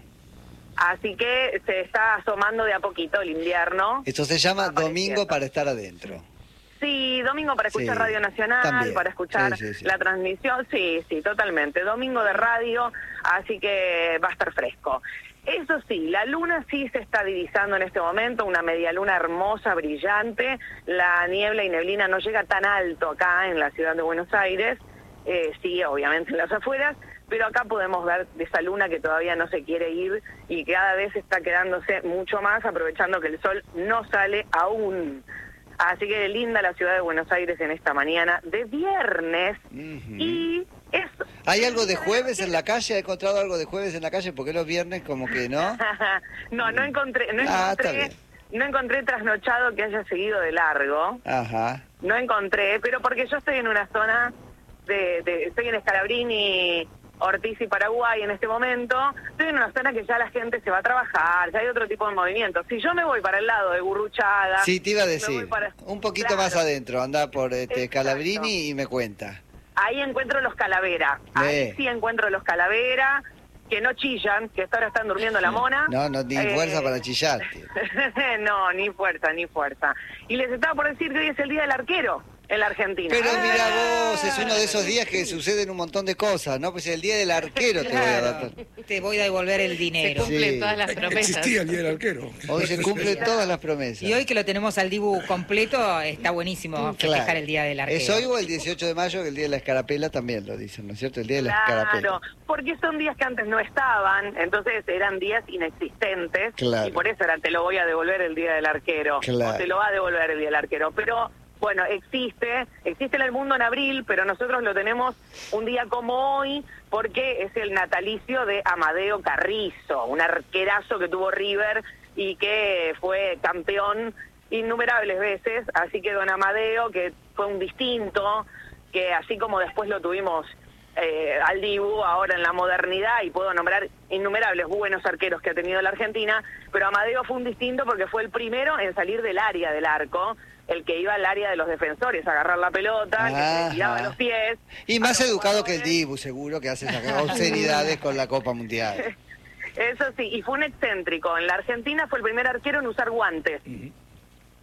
Así que se está asomando de a poquito el invierno. Esto se llama Apareciendo. Domingo para estar adentro. Sí, domingo para escuchar Sí, Radio Nacional, también. para escuchar Sí, sí, sí. la transmisión, sí, sí, totalmente. Domingo de radio, así que va a estar fresco. Eso sí, la luna sí se está divisando en este momento, una media luna hermosa, brillante. La niebla y neblina no llega tan alto acá en la ciudad de Buenos Aires, eh, sí, obviamente en las afueras, pero acá podemos ver de esa luna que todavía no se quiere ir y que cada vez está quedándose mucho más, aprovechando que el sol no sale aún. Así que linda la ciudad de Buenos Aires en esta mañana de viernes. Ujú. Y es... ¿Hay algo de jueves en la calle? ¿Ha encontrado algo de jueves en la calle? Porque los viernes como que no. no, no encontré, no Ah, está encontré, bien. no encontré trasnochado que haya seguido de largo. Ajá. No encontré, pero porque yo estoy en una zona de, de estoy en Scalabrini, Ortiz y Paraguay en este momento. Estoy en una zona que ya la gente se va a trabajar, ya hay otro tipo de movimiento. Si yo me voy para el lado de Gurruchaga... Sí, te iba a me decir. voy para- Un poquito Claro. más adentro. Anda por este, Exacto. Calabrini y me cuenta. Ahí encuentro los Calavera. Ahí Eh. sí encuentro los Calavera, que no chillan, que hasta ahora están durmiendo la mona. No, no, ni Eh, fuerza para chillar. tío. no, ni fuerza, ni fuerza. Y les estaba por decir que hoy es el Día del Arquero en la Argentina. Pero mira Ah. vos, es uno de esos días que suceden un montón de cosas, ¿no? Pues el día del arquero te voy a dar. Claro, te voy a devolver el Se dinero. cumplen Sí. todas las promesas. Existía el Día del Arquero. Hoy se cumplen todas las promesas. Y hoy que lo tenemos al Dibu completo, está buenísimo festejar Claro. el Día del Arquero. ¿Es hoy o el dieciocho de mayo, que el día de la escarapela también lo dicen, ¿no es cierto? El día de la escarapela. Claro, porque son días que antes no estaban, entonces eran días inexistentes, Claro. y por eso era te lo voy a devolver el Día del Arquero, Claro. o te lo va a devolver el Día del Arquero, pero bueno, existe, existe en el mundo en abril, pero nosotros lo tenemos un día como hoy, porque es el natalicio de Amadeo Carrizo, un arquerazo que tuvo River y que fue campeón innumerables veces, así que don Amadeo, que fue un distinto, que así como después lo tuvimos eh, al Dibu ahora en la modernidad, y puedo nombrar innumerables buenos arqueros que ha tenido la Argentina, pero Amadeo fue un distinto porque fue el primero en salir del área del arco, el que iba al área de los defensores a agarrar la pelota, el que Ajá. se tiraba los pies. Y más a los educado que el jugadores. Dibu, seguro, que hace esas obscenidades con la Copa Mundial. Eso sí, y fue un excéntrico. En la Argentina fue el primer arquero en usar guantes.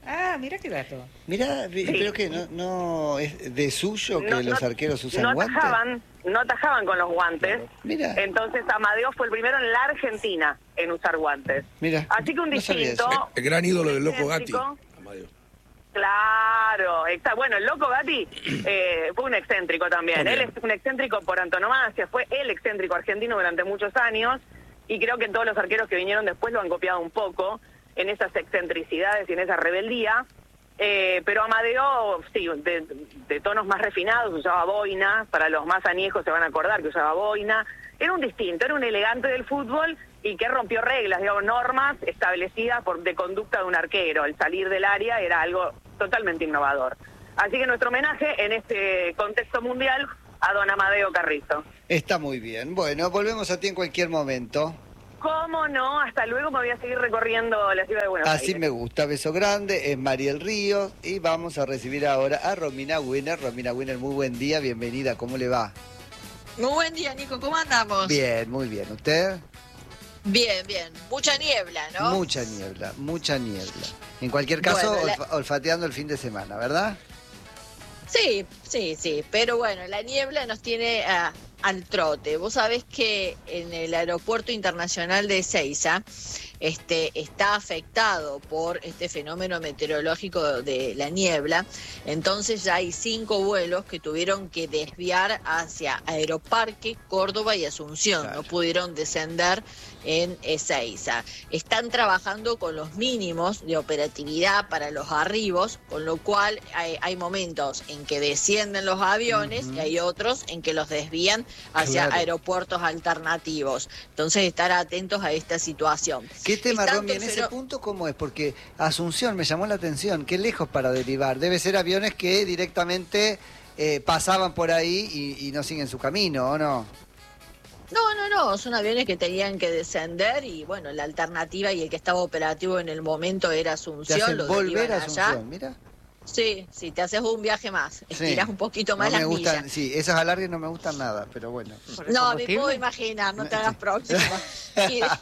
Ah, mira qué dato. Mirá, vi- Sí. pero que no, no es de suyo que No- los no- arqueros usan no guantes. atajaban, no atajaban con los guantes. Mira. Entonces Amadeo fue el primero en la Argentina en usar guantes. Mira, Así que un no sabía distinto. eso. El gran ídolo del Loco Gatti. excéntrico. Amadeo. Claro, está. Bueno, el Loco Gatti eh, fue un excéntrico también. También. Él es un excéntrico por antonomasia, fue el excéntrico argentino durante muchos años y creo que todos los arqueros que vinieron después lo han copiado un poco en esas excentricidades y en esa rebeldía. Eh, pero Amadeo, sí, de, de tonos más refinados, usaba boina, para los más añejos se van a acordar que usaba boina. Era un distinto, era un elegante del fútbol y que rompió reglas, digamos, normas establecidas por de conducta de un arquero. El salir del área era algo totalmente innovador. Así que nuestro homenaje en este contexto mundial a don Amadeo Carrizo. Está muy bien. Bueno, volvemos a ti en cualquier momento. ¿Cómo no? Hasta luego, me voy a seguir recorriendo la ciudad de Buenos Así Aires. me gusta. Beso grande. Es Mariel Ríos. Y vamos a recibir ahora a Romina Winner. Romina Winner, muy buen día. Bienvenida. ¿Cómo le va? Muy buen día, Nico. ¿Cómo andamos? Bien, muy bien. ¿Usted? Bien, bien. Mucha niebla, ¿no? Mucha niebla, mucha niebla. En cualquier caso, Bueno, la- olfa- olfateando el fin de semana, ¿verdad? Sí, sí, sí. Pero bueno, la niebla nos tiene ah, al trote. Vos sabés que en el aeropuerto internacional de Ezeiza este, está afectado por este fenómeno meteorológico de la niebla. Entonces ya hay cinco vuelos que tuvieron que desviar hacia Aeroparque, Córdoba y Asunción. Claro. No pudieron descender en Ezeiza. Están trabajando con los mínimos de operatividad para los arribos, con lo cual hay, hay momentos en que descienden los aviones Ujú. y hay otros en que los desvían hacia Claro. aeropuertos alternativos. Entonces estar atentos a esta situación. ¿Qué tema, Es tanto Romy, en el ese fenó- punto cómo es? Porque Asunción me llamó la atención, qué lejos para derivar. Debe ser aviones que directamente eh, pasaban por ahí y, y no siguen su camino, ¿o no? No, no, no, son aviones que tenían que descender y bueno, la alternativa y el que estaba operativo en el momento era Te Asunción, hacen lo volver derivan a allá. Asunción, mira. Sí, sí, te haces un viaje más, estirás un poquito más no me las gustan, millas. sí, esos alargues no me gustan nada, pero bueno. ¿Por el No, me combustible? puedo imaginar, no te hagas próxima. Y, de-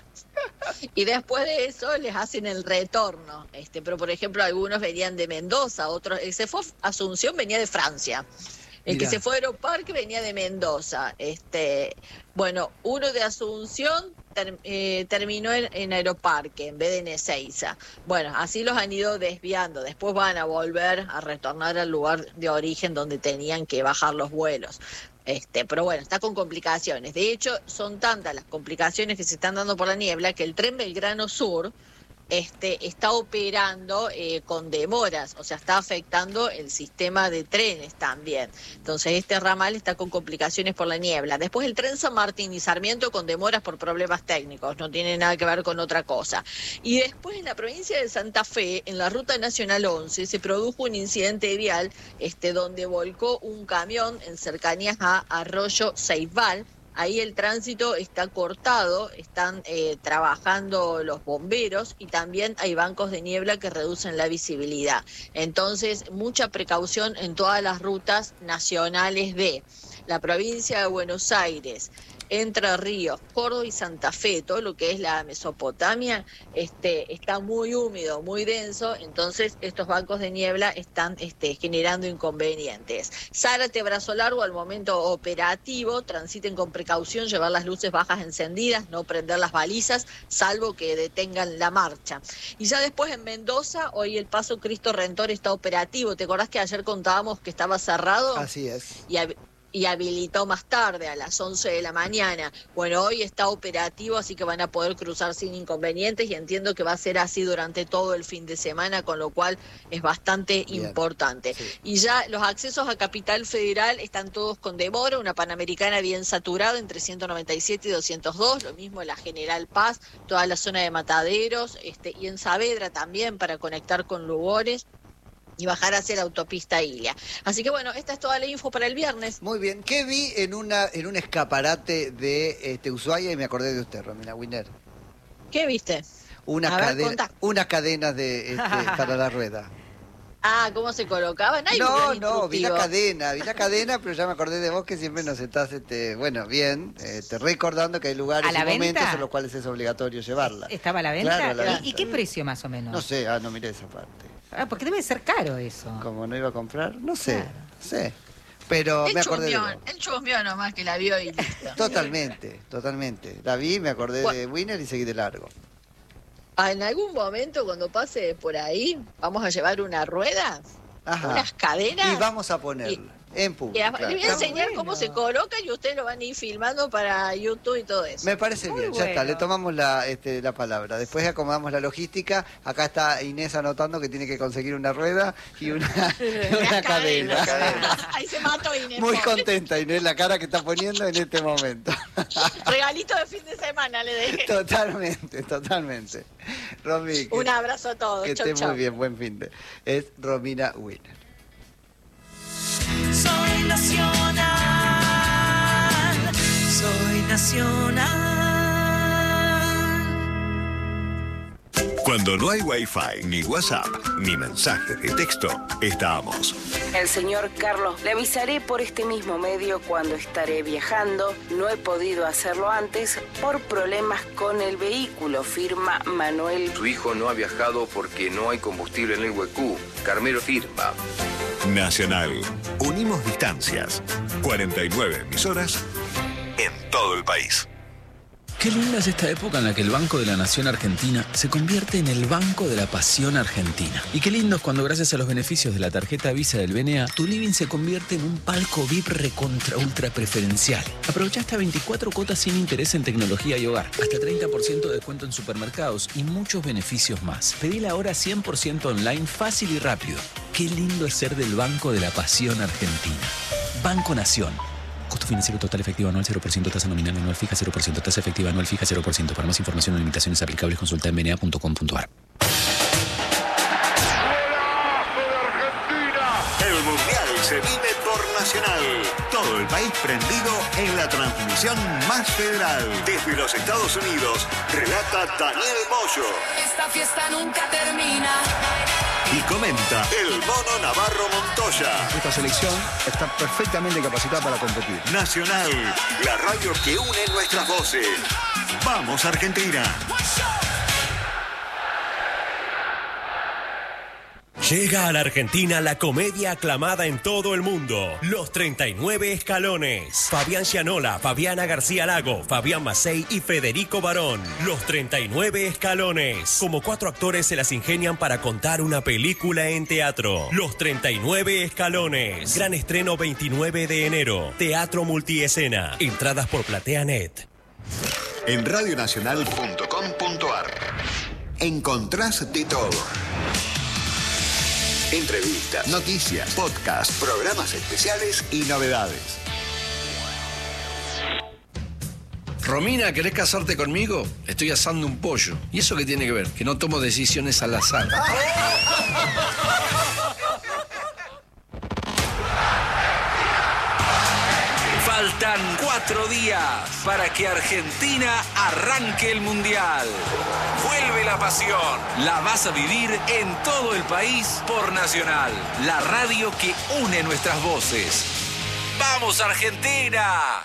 y después de eso les hacen el retorno. Este, pero por ejemplo, algunos venían de Mendoza, otros, el que se fue a Asunción venía de Francia. El Mirá. que se fue a Aeroparque venía de Mendoza. Este, bueno, uno de Asunción ter- eh, terminó en, en Aeroparque en vez de en Ezeiza. Bueno, así los han ido desviando. Después van a volver a retornar al lugar de origen donde tenían que bajar los vuelos. Este, pero bueno, está con complicaciones. De hecho, son tantas las complicaciones que se están dando por la niebla que el tren Belgrano Sur este, está operando eh, con demoras, o sea, está afectando el sistema de trenes también. Entonces, este ramal está con complicaciones por la niebla. Después, el tren San Martín y Sarmiento con demoras por problemas técnicos, no tiene nada que ver con otra cosa. Y después, en la provincia de Santa Fe, en la Ruta Nacional once, se produjo un incidente vial este, donde volcó un camión en cercanías a Arroyo Ceibal. Ahí el tránsito está cortado, están eh, trabajando los bomberos y también hay bancos de niebla que reducen la visibilidad. Entonces, mucha precaución en todas las rutas nacionales de la provincia de Buenos Aires, Entre Ríos, Córdoba y Santa Fe, todo lo que es la Mesopotamia, este, está muy húmedo, muy denso, entonces estos bancos de niebla están este, generando inconvenientes. Zárate, Brazo Largo, al momento operativo, transiten con precaución, llevar las luces bajas encendidas, no prender las balizas, salvo que detengan la marcha. Y ya después en Mendoza, hoy el Paso Cristo Redentor está operativo. ¿Te acordás que ayer contábamos que estaba cerrado? Así es. Y hab- y habilitó más tarde, a las once de la mañana. Bueno, hoy está operativo, así que van a poder cruzar sin inconvenientes y entiendo que va a ser así durante todo el fin de semana, con lo cual es bastante Bien, importante. sí. Y ya los accesos a Capital Federal están todos con demora, una Panamericana bien saturada entre ciento noventa y siete y doscientos dos, lo mismo la General Paz, toda la zona de Mataderos, este, y en Saavedra también para conectar con Lugones y bajar hacia la autopista Ilia. Así que bueno, esta es toda la info para el viernes. Muy bien. ¿Qué vi en una en un escaparate de este, Ushuaia y me acordé de usted, Romina Winner? ¿Qué viste? Unas, A ver, cadena- contá. unas cadenas de, este, para la rueda. Ah, ¿cómo se colocaban? Hay No, un no, vi la instructivo. cadena, vi la cadena, pero ya me acordé de vos que siempre nos estás, este, bueno, bien, este, recordando que hay lugares ¿A la y momentos venta? en los cuales es obligatorio llevarla. ¿Estaba a la venta? Claro, a la ¿Y- venta. ¿Y qué precio más o menos? No sé, ah, no miré esa parte. Ah, porque debe ser caro eso. Como no iba a comprar, no sé, Claro. sé. Pero Él me acordé de chusmeó, vos. él chusmeó nomás que la vio y listo. Totalmente, totalmente. La vi, me acordé Gua- de Winner y seguí de largo. Ah, en algún momento cuando pase por ahí, vamos a llevar unas ruedas, Ajá. unas cadenas. Y vamos a ponerla en Y público. a- claro. le voy a Está enseñar bueno. cómo se coloca y ustedes lo van a ir filmando para YouTube y todo eso. Me parece Muy bien, ya está, bueno. le tomamos la, este, la palabra. Después acomodamos la logística. Acá está Inés anotando que tiene que conseguir una rueda y una, y una Las cadena. cadenas. Ahí se mató Inés. Muy pobre. contenta Inés, la cara que está poniendo en este momento. Regalito de fin de semana le dejé. Totalmente, totalmente. Romy, que, Un abrazo a todos. que Chau, esté chau. muy bien, buen fin de. Es Romina Winner. Soy nacional, soy nacional. Cuando no hay Wi-Fi, ni WhatsApp, ni mensajes de texto, estamos. El señor Carlos, le avisaré por este mismo medio cuando estaré viajando. No he podido hacerlo antes por problemas con el vehículo, firma Manuel. Su hijo no ha viajado porque no hay combustible en el Huecú. Carmelo firma. Nacional. Unimos distancias. cuarenta y nueve emisoras en todo el país. Qué linda es esta época en la que el Banco de la Nación Argentina se convierte en el Banco de la Pasión Argentina. Y qué lindo es cuando gracias a los beneficios de la tarjeta Visa del B N A, tu living se convierte en un palco V I P recontra ultra preferencial. Aprovecha hasta veinticuatro cuotas sin interés en tecnología y hogar, hasta treinta por ciento de descuento en supermercados y muchos beneficios más. Pedí ahora cien por ciento online, fácil y rápido. Qué lindo es ser del Banco de la Pasión Argentina. Banco Nación. Costo financiero total efectivo anual cero por ciento, tasa nominal anual fija cero por ciento, tasa efectiva anual fija cero por ciento. Para más información o limitaciones aplicables consulta en b n a punto com punto a r. El Mundial se vive por Nacional. Todo el país prendido en la transmisión más federal. Desde los Estados Unidos, relata Daniel Moyo. Esta fiesta nunca termina. Y comenta el Mono Navarro Montoya. Esta selección está perfectamente capacitada para competir. Nacional, la radio que une nuestras voces. ¡Vamos, Argentina! Llega a la Argentina la comedia aclamada en todo el mundo, Los treinta y nueve Escalones. Fabián Gianola, Fabiana García Lago, Fabián Macei y Federico Barón. Los treinta y nueve Escalones. Como cuatro actores se las ingenian para contar una película en teatro. Los treinta y nueve Escalones. Gran estreno veintinueve de enero. Teatro Multiescena. Entradas por PlateaNet. En radionacional punto com punto a r encontrás de todo. Entrevistas, noticias, podcasts, programas especiales y novedades. Romina, ¿querés casarte conmigo? Estoy asando un pollo. ¿Y eso qué tiene que ver? Que no tomo decisiones al azar. Faltan cuatro días para que Argentina arranque el Mundial. Vuelve la pasión. La vas a vivir en todo el país por Nacional, la radio que une nuestras voces. ¡Vamos, Argentina!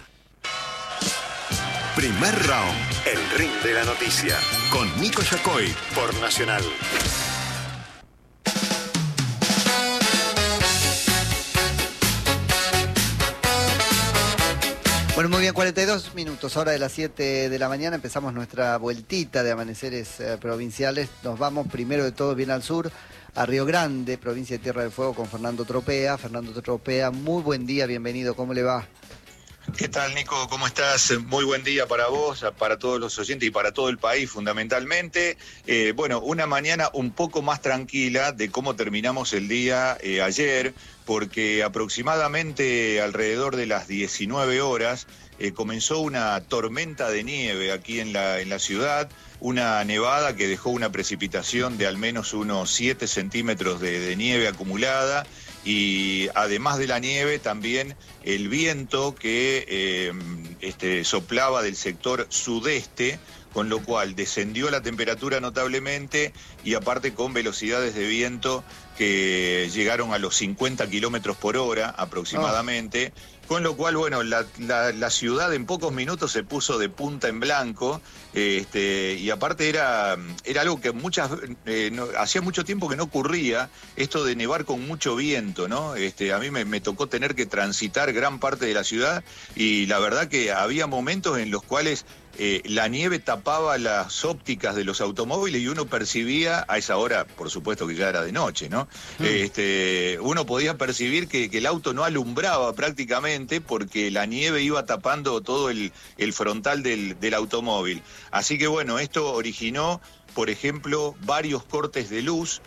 Primer round, el ring de la noticia, con Nico Yacoy por Nacional. Bueno, muy bien, cuarenta y dos minutos, hora de las siete de la mañana, empezamos nuestra vueltita de amaneceres eh, provinciales. Nos vamos primero de todo bien al sur, a Río Grande, provincia de Tierra del Fuego, con Fernando Tropea. Fernando Tropea, muy buen día, bienvenido, ¿cómo le va? ¿Qué tal, Nico? ¿Cómo estás? Muy buen día para vos, para todos los oyentes y para todo el país fundamentalmente. Eh, bueno, una mañana un poco más tranquila de cómo terminamos el día eh, ayer, porque aproximadamente alrededor de las diecinueve horas eh, comenzó una tormenta de nieve aquí en la, en la ciudad, una nevada que dejó una precipitación de al menos unos siete centímetros de, de nieve acumulada. Y además de la nieve, también el viento que eh, este, soplaba del sector sudeste, con lo cual descendió la temperatura notablemente y aparte con velocidades de viento que llegaron a los cincuenta kilómetros por hora aproximadamente. Oh. Con lo cual, bueno, la, la, la ciudad en pocos minutos se puso de punta en blanco, este, y aparte era, era algo que muchas eh, no, hacía mucho tiempo que no ocurría, esto de nevar con mucho viento, ¿no? Este, a mí me, me tocó tener que transitar gran parte de la ciudad y la verdad que había momentos en los cuales Eh, la nieve tapaba las ópticas de los automóviles y uno percibía, a esa hora, por supuesto que ya era de noche, ¿no? Mm. Este, uno podía percibir que, que el auto no alumbraba prácticamente porque la nieve iba tapando todo el, el frontal del, del automóvil. Así que bueno, esto originó, por ejemplo, varios cortes de luz,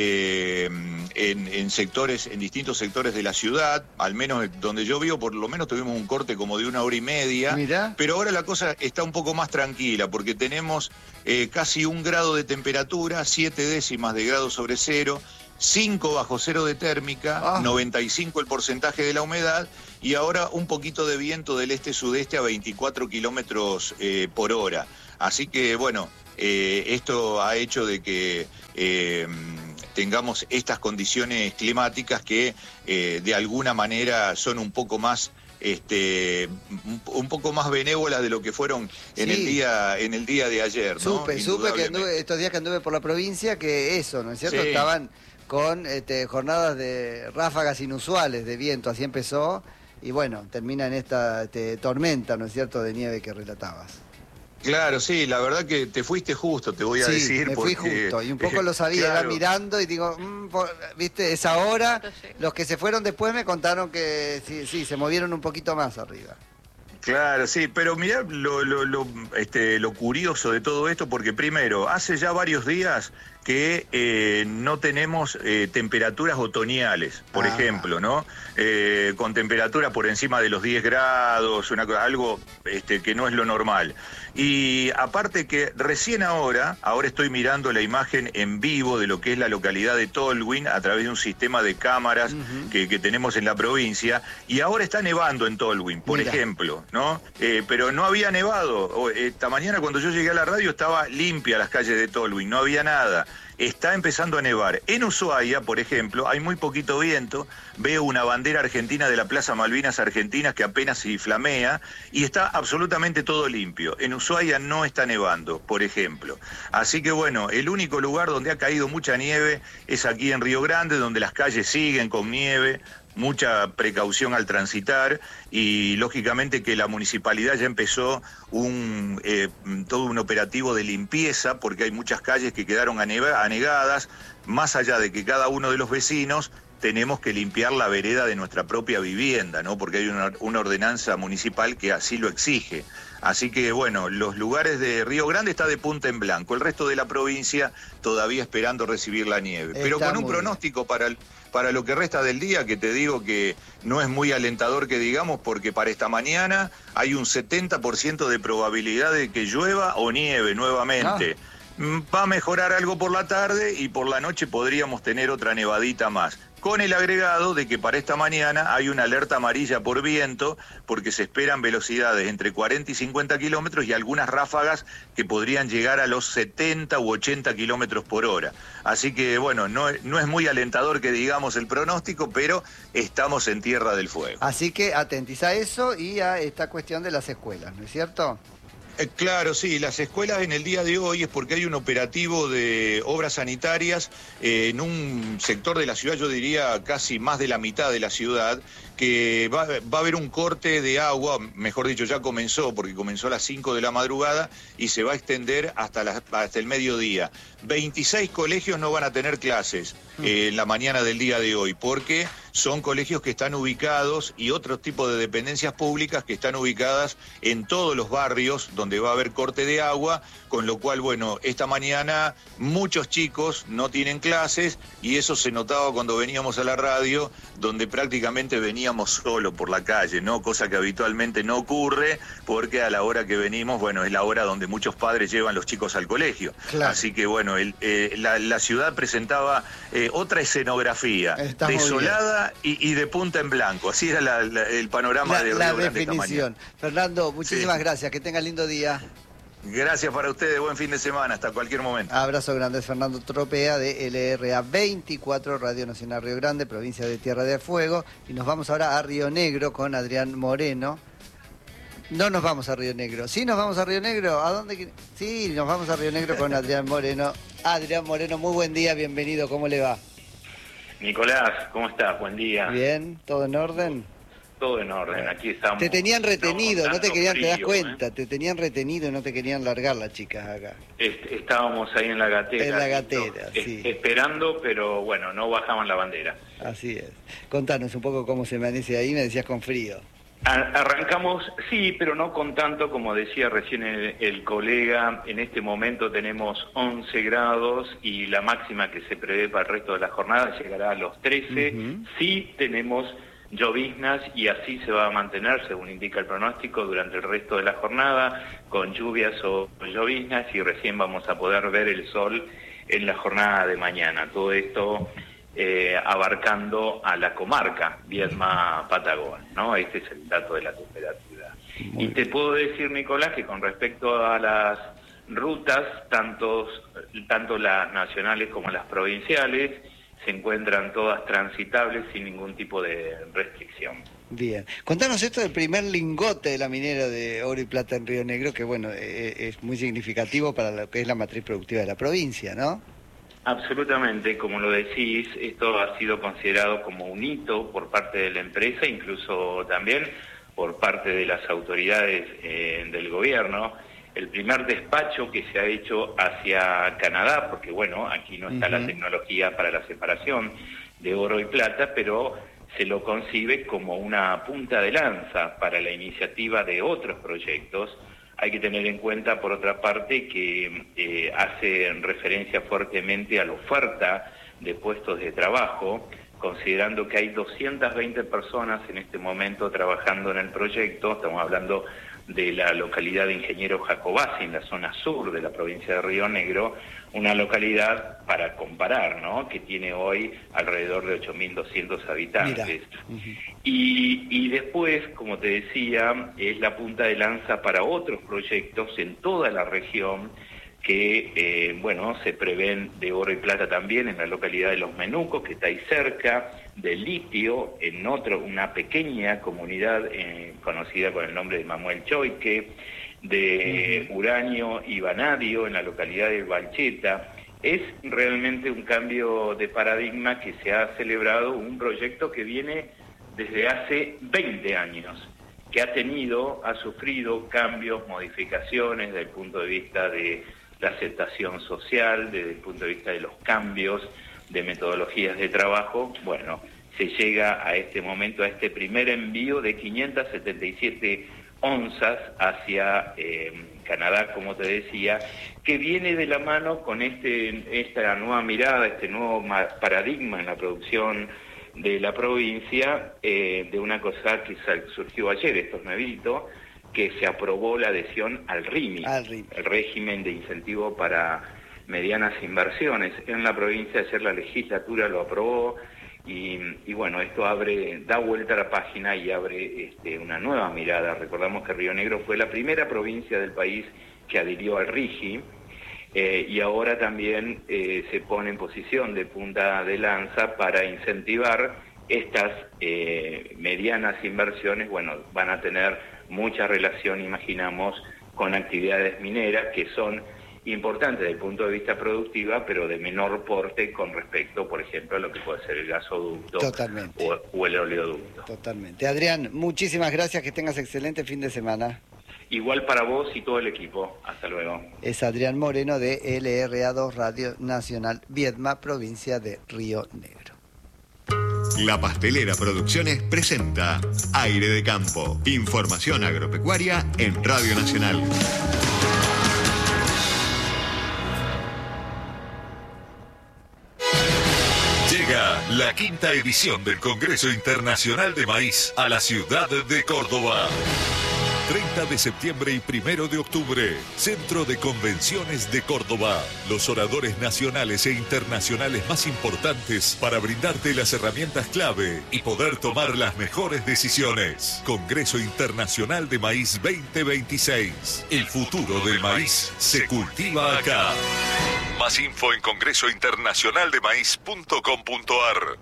Eh, en, en sectores, en distintos sectores de la ciudad, al menos donde yo vivo, por lo menos tuvimos un corte como de una hora y media. Mirá. Pero ahora la cosa está un poco más tranquila, porque tenemos eh, casi un grado de temperatura, siete décimas de grado sobre cero, cinco bajo cero de térmica, ah. noventa y cinco el porcentaje de la humedad, y ahora un poquito de viento del este-sudeste a veinticuatro kilómetros eh, por hora. Así que, bueno, eh, esto ha hecho de que Eh, tengamos estas condiciones climáticas que eh, de alguna manera son un poco más este un, un poco más benévolas de lo que fueron en sí. el día en el día de ayer, ¿no? Supe, supe que anduve, estos días que anduve por la provincia, que eso, ¿no es cierto? Sí. Estaban con este, jornadas de ráfagas inusuales de viento, así empezó, y bueno, termina en esta este, tormenta, ¿no es cierto?, de nieve que relatabas. Claro, sí, la verdad que te fuiste justo, te voy a sí, decir. me porque, fui justo, y un poco lo sabía, claro. Iba mirando y digo, mmm, por, viste, esa hora, los que se fueron después me contaron que sí, sí, se movieron un poquito más arriba. Claro, sí, pero mirá lo, lo, lo, este, lo curioso de todo esto, porque primero, hace ya varios días que eh, no tenemos eh, temperaturas otoñales, por ah. ejemplo, ¿no? Eh, con temperaturas por encima de los diez grados, una, algo este, que no es lo normal. Y aparte que recién ahora, ahora estoy mirando la imagen en vivo de lo que es la localidad de Tolwyn a través de un sistema de cámaras uh-huh. que, que tenemos en la provincia, y ahora está nevando en Tolwyn, por Mira. ejemplo, ¿no? Eh, pero no había nevado. Esta mañana cuando yo llegué a la radio estaba limpia las calles de Tolwyn, no había nada. Está empezando a nevar. En Ushuaia, por ejemplo, hay muy poquito viento. Veo una bandera argentina de la Plaza Malvinas Argentinas que apenas se flamea y está absolutamente todo limpio. En Ushuaia no está nevando, por ejemplo. Así que bueno, el único lugar donde ha caído mucha nieve es aquí en Río Grande, donde las calles siguen con nieve. Mucha precaución al transitar y lógicamente que la municipalidad ya empezó un eh, todo un operativo de limpieza porque hay muchas calles que quedaron anegadas, más allá de que cada uno de los vecinos tenemos que limpiar la vereda de nuestra propia vivienda, ¿no? Porque hay una, una ordenanza municipal que así lo exige. Así que, bueno, los lugares de Río Grande está de punta en blanco, el resto de la provincia todavía esperando recibir la nieve. Está Pero con un pronóstico para, el, para lo que resta del día, que te digo que no es muy alentador que digamos, porque para esta mañana hay un setenta por ciento de probabilidad de que llueva o nieve nuevamente. Ah. Va a mejorar algo por la tarde y por la noche podríamos tener otra nevadita más. Con el agregado de que para esta mañana hay una alerta amarilla por viento, porque se esperan velocidades entre cuarenta y cincuenta kilómetros y algunas ráfagas que podrían llegar a los setenta u ochenta kilómetros por hora. Así que, bueno, no, no es muy alentador que digamos el pronóstico, pero estamos en Tierra del Fuego. Así que atentís a eso y a esta cuestión de las escuelas, ¿no es cierto? Eh, claro, sí, las escuelas en el día de hoy es porque hay un operativo de obras sanitarias eh, en un sector de la ciudad, yo diría casi más de la mitad de la ciudad, que va, va a haber un corte de agua, mejor dicho, ya comenzó, porque comenzó a las cinco de la madrugada y se va a extender hasta, la, hasta el mediodía. veintiséis colegios no van a tener clases eh, en la mañana del día de hoy, porque son colegios que están ubicados y otros tipos de dependencias públicas que están ubicadas en todos los barrios donde va a haber corte de agua, con lo cual, bueno, esta mañana muchos chicos no tienen clases y eso se notaba cuando veníamos a la radio, donde prácticamente veníamos solo por la calle, ¿no? Cosa que habitualmente no ocurre, porque a la hora que venimos, bueno, es la hora donde muchos padres llevan los chicos al colegio. Claro. Así que, bueno, el, eh, la, la ciudad presentaba eh, otra escenografía, Está desolada y, y de punta en blanco. Así era la, la, el panorama la, de Río La Grande definición. esta mañana. Fernando, muchísimas sí. gracias. Que tenga lindo día. Gracias para ustedes, buen fin de semana, hasta cualquier momento. Abrazo grande, Fernando Tropea de L R A veinticuatro, Radio Nacional Río Grande, provincia de Tierra del Fuego. Y nos vamos ahora a Río Negro con Adrián Moreno. No nos vamos a Río Negro. ¿Sí nos vamos a Río Negro? ¿A dónde? Sí, nos vamos a Río Negro con Adrián Moreno. Adrián Moreno, muy buen día, bienvenido, ¿cómo le va? Nicolás, ¿cómo estás? Buen día. Bien, ¿todo en orden? Todo en orden, aquí estamos. Te tenían retenido, no te querían, frío, te das ¿eh? cuenta, te tenían retenido y no te querían largar las chicas acá. Est estábamos ahí en la gatera. En la gatera, es sí. Esperando, pero bueno, no bajaban la bandera. Así es. Contanos un poco cómo se amanece ahí, me decías con frío. Ar arrancamos, sí, pero no con tanto, como decía recién el, el colega, en este momento tenemos once grados y la máxima que se prevé para el resto de la jornada llegará a los trece. Uh-huh. Sí tenemos lloviznas y así se va a mantener, según indica el pronóstico, durante el resto de la jornada, con lluvias o lloviznas, y recién vamos a poder ver el sol en la jornada de mañana. Todo esto eh, abarcando a la comarca Viedma-Patagonia, ¿no? Este es el dato de la temperatura. Muy y te bien. Puedo decir, Nicolás, que con respecto a las rutas, tantos, tanto las nacionales como las provinciales, se encuentran todas transitables sin ningún tipo de restricción. Bien. Contanos esto del primer lingote de la minera de oro y plata en Río Negro, que bueno, es muy significativo para lo que es la matriz productiva de la provincia, ¿no? Absolutamente, como lo decís, esto ha sido considerado como un hito por parte de la empresa, incluso también por parte de las autoridades eh, del gobierno. El primer despacho que se ha hecho hacia Canadá, porque bueno, aquí no está uh-huh. la tecnología para la separación de oro y plata, pero se lo concibe como una punta de lanza para la iniciativa de otros proyectos. Hay que tener en cuenta, por otra parte, que eh, hace referencia fuertemente a la oferta de puestos de trabajo, considerando que hay doscientas veinte personas en este momento trabajando en el proyecto. Estamos hablando de la localidad de Ingeniero Jacobasi, en la zona sur de la provincia de Río Negro, una localidad, para comparar, ¿no?, que tiene hoy alrededor de ocho mil doscientos habitantes. Uh-huh. y, y después, como te decía, es la punta de lanza para otros proyectos en toda la región que, eh, bueno, se prevén de oro y plata también en la localidad de Los Menucos, que está ahí cerca, de litio en otro, una pequeña comunidad eh, conocida con el nombre de Manuel Choique, de uh-huh. uranio y vanadio en la localidad de Valcheta. Es realmente un cambio de paradigma que se ha celebrado, un proyecto que viene desde hace veinte años, que ha tenido, ha sufrido cambios, modificaciones desde el punto de vista de la aceptación social, desde el punto de vista de los cambios de metodologías de trabajo. Bueno, se llega a este momento, a este primer envío de quinientas setenta y siete onzas hacia eh, Canadá, como te decía, que viene de la mano con este esta nueva mirada, este nuevo paradigma en la producción de la provincia, eh, de una cosa que surgió ayer, esto es nuevito, que se aprobó la adhesión al R I M I, al R I M I, el régimen de incentivo para medianas inversiones. En la provincia ayer la legislatura lo aprobó y, y bueno, esto abre, da vuelta a la página y abre este, una nueva mirada. Recordamos que Río Negro fue la primera provincia del país que adhirió al R I G I eh, y ahora también eh, se pone en posición de punta de lanza para incentivar estas eh, medianas inversiones. Bueno, van a tener mucha relación, imaginamos, con actividades mineras que son importantes desde el punto de vista productiva, pero de menor porte con respecto, por ejemplo, a lo que puede ser el gasoducto o, o el oleoducto. Totalmente. Adrián, muchísimas gracias, que tengas excelente fin de semana. Igual para vos y todo el equipo. Hasta luego. Es Adrián Moreno de L R A dos Radio Nacional Viedma, provincia de Río Negro. La Pastelera Producciones presenta Aire de Campo. Información agropecuaria en Radio Nacional. Llega la quinta edición del Congreso Internacional de Maíz a la ciudad de Córdoba. treinta de septiembre y primero de octubre. Centro de Convenciones de Córdoba. Los oradores nacionales e internacionales más importantes para brindarte las herramientas clave y poder tomar las mejores decisiones. Congreso Internacional de Maíz veinte veintiséis. El futuro del maíz se cultiva acá. Más info en congreso internacional de maíz punto com punto ar.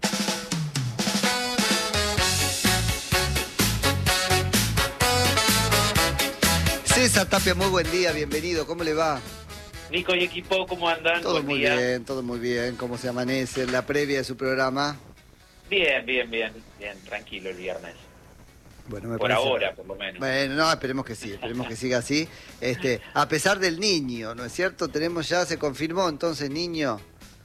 César Tapia, muy buen día, bienvenido, ¿cómo le va? Nico y equipo, ¿cómo andan? Todo Buen muy día. bien, todo muy bien, ¿cómo se amanece en la previa de su programa? Bien, bien, bien, bien, tranquilo el viernes. Bueno, me por parece... ahora, por lo menos. Bueno, no, esperemos que sí, esperemos que siga así. Este, a pesar del niño, ¿no es cierto? Tenemos ya, se confirmó entonces niño.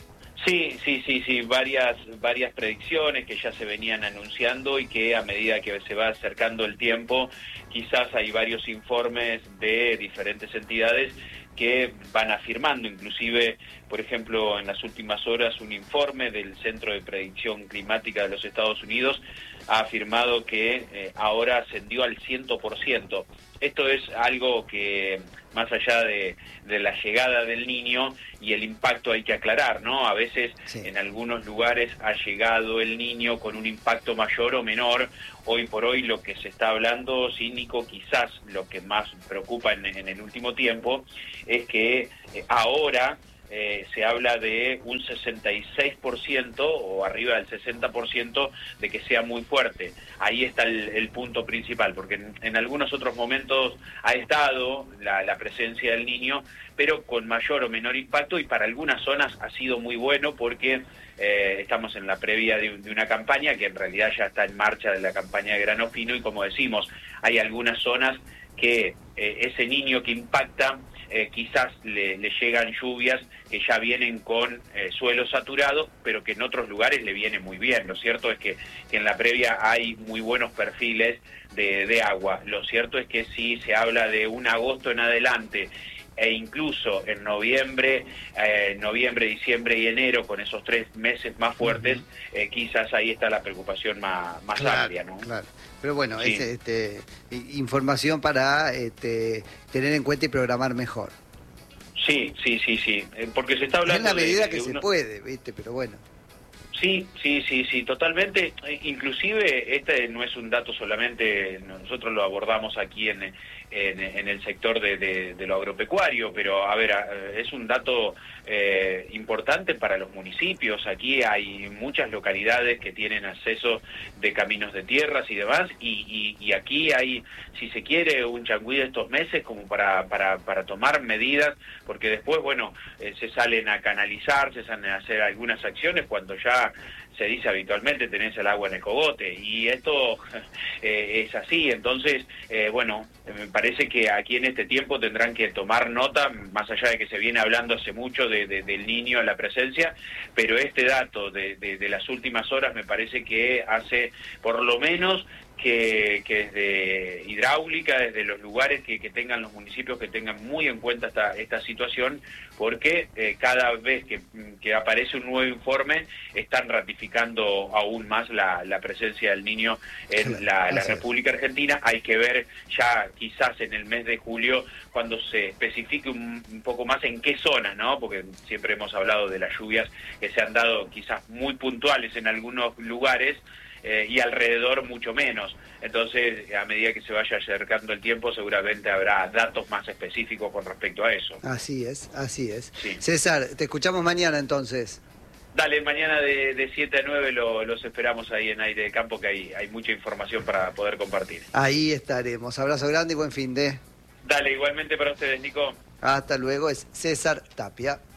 Sí, sí, sí, sí, varias, varias predicciones que ya se venían anunciando y que a medida que se va acercando el tiempo, quizás hay varios informes de diferentes entidades que van afirmando, inclusive, por ejemplo, en las últimas horas, un informe del Centro de Predicción Climática de los Estados Unidos ha afirmado que eh, ahora ascendió al cien por ciento. Esto es algo que, más allá de, de la llegada del niño y el impacto, hay que aclarar, ¿no? A veces sí. En algunos lugares ha llegado el niño con un impacto mayor o menor. Hoy por hoy lo que se está hablando, sí, Nico, quizás lo que más preocupa en, en el último tiempo es que eh, ahora eh, se habla de un sesenta y seis por ciento o arriba del sesenta por ciento de que sea muy fuerte. Ahí está el, el punto principal, porque en, en algunos otros momentos ha estado la, la presencia del niño, pero con mayor o menor impacto, y para algunas zonas ha sido muy bueno porque eh, estamos en la previa de, de una campaña que en realidad ya está en marcha, de la campaña de grano fino, y como decimos, hay algunas zonas que eh, ese niño que impacta, eh, quizás le, le llegan lluvias que ya vienen con eh, suelo saturado, pero que en otros lugares le viene muy bien. Lo cierto es que, que en la previa hay muy buenos perfiles de, de agua. Lo cierto es que si se habla de un agosto en adelante, e incluso en noviembre, eh, noviembre, diciembre y enero, con esos tres meses más fuertes, eh, quizás ahí está la preocupación más, más claro, amplia, ¿no? Claro. Pero bueno, Sí. es este, información para este, tener en cuenta y programar mejor. Sí, sí, sí, sí, eh, porque se está hablando en la medida de, que de se uno... puede, ¿viste? Pero bueno. Sí, sí, sí, sí, totalmente. Inclusive este no es un dato solamente, nosotros lo abordamos aquí en, en, en el sector de, de, de lo agropecuario, pero a ver, es un dato eh, importante para los municipios. Aquí hay muchas localidades que tienen acceso de caminos de tierras y demás, y, y, y aquí hay, si se quiere, un changüí de estos meses como para, para, para tomar medidas, porque después, bueno, eh, se salen a canalizar, se salen a hacer algunas acciones cuando ya se dice habitualmente tenés el agua en el cogote, y esto eh, es así. Entonces, eh, bueno, me parece que aquí en este tiempo tendrán que tomar nota, más allá de que se viene hablando hace mucho de, de, del niño en la presencia, pero este dato de, de, de las últimas horas me parece que hace por lo menos que, que desde hidráulica, desde los lugares que, que tengan los municipios, que tengan muy en cuenta esta, esta situación, porque eh, cada vez que, que aparece un nuevo informe están ratificando aún más la, la presencia del niño en la, la República Argentina. Hay que ver ya quizás en el mes de julio, cuando se especifique un, un poco más en qué zonas, ¿no? Porque siempre hemos hablado de las lluvias que se han dado quizás muy puntuales en algunos lugares, Eh, y alrededor mucho menos. Entonces, a medida que se vaya acercando el tiempo, seguramente habrá datos más específicos con respecto a eso. Así es, así es. Sí. César, te escuchamos mañana entonces. Dale, mañana de, de siete a nueve lo, los esperamos ahí en Aire de Campo, que hay, hay mucha información para poder compartir. Ahí estaremos. Abrazo grande y buen fin de. Dale, igualmente para ustedes, Nico. Hasta luego, es César Tapia.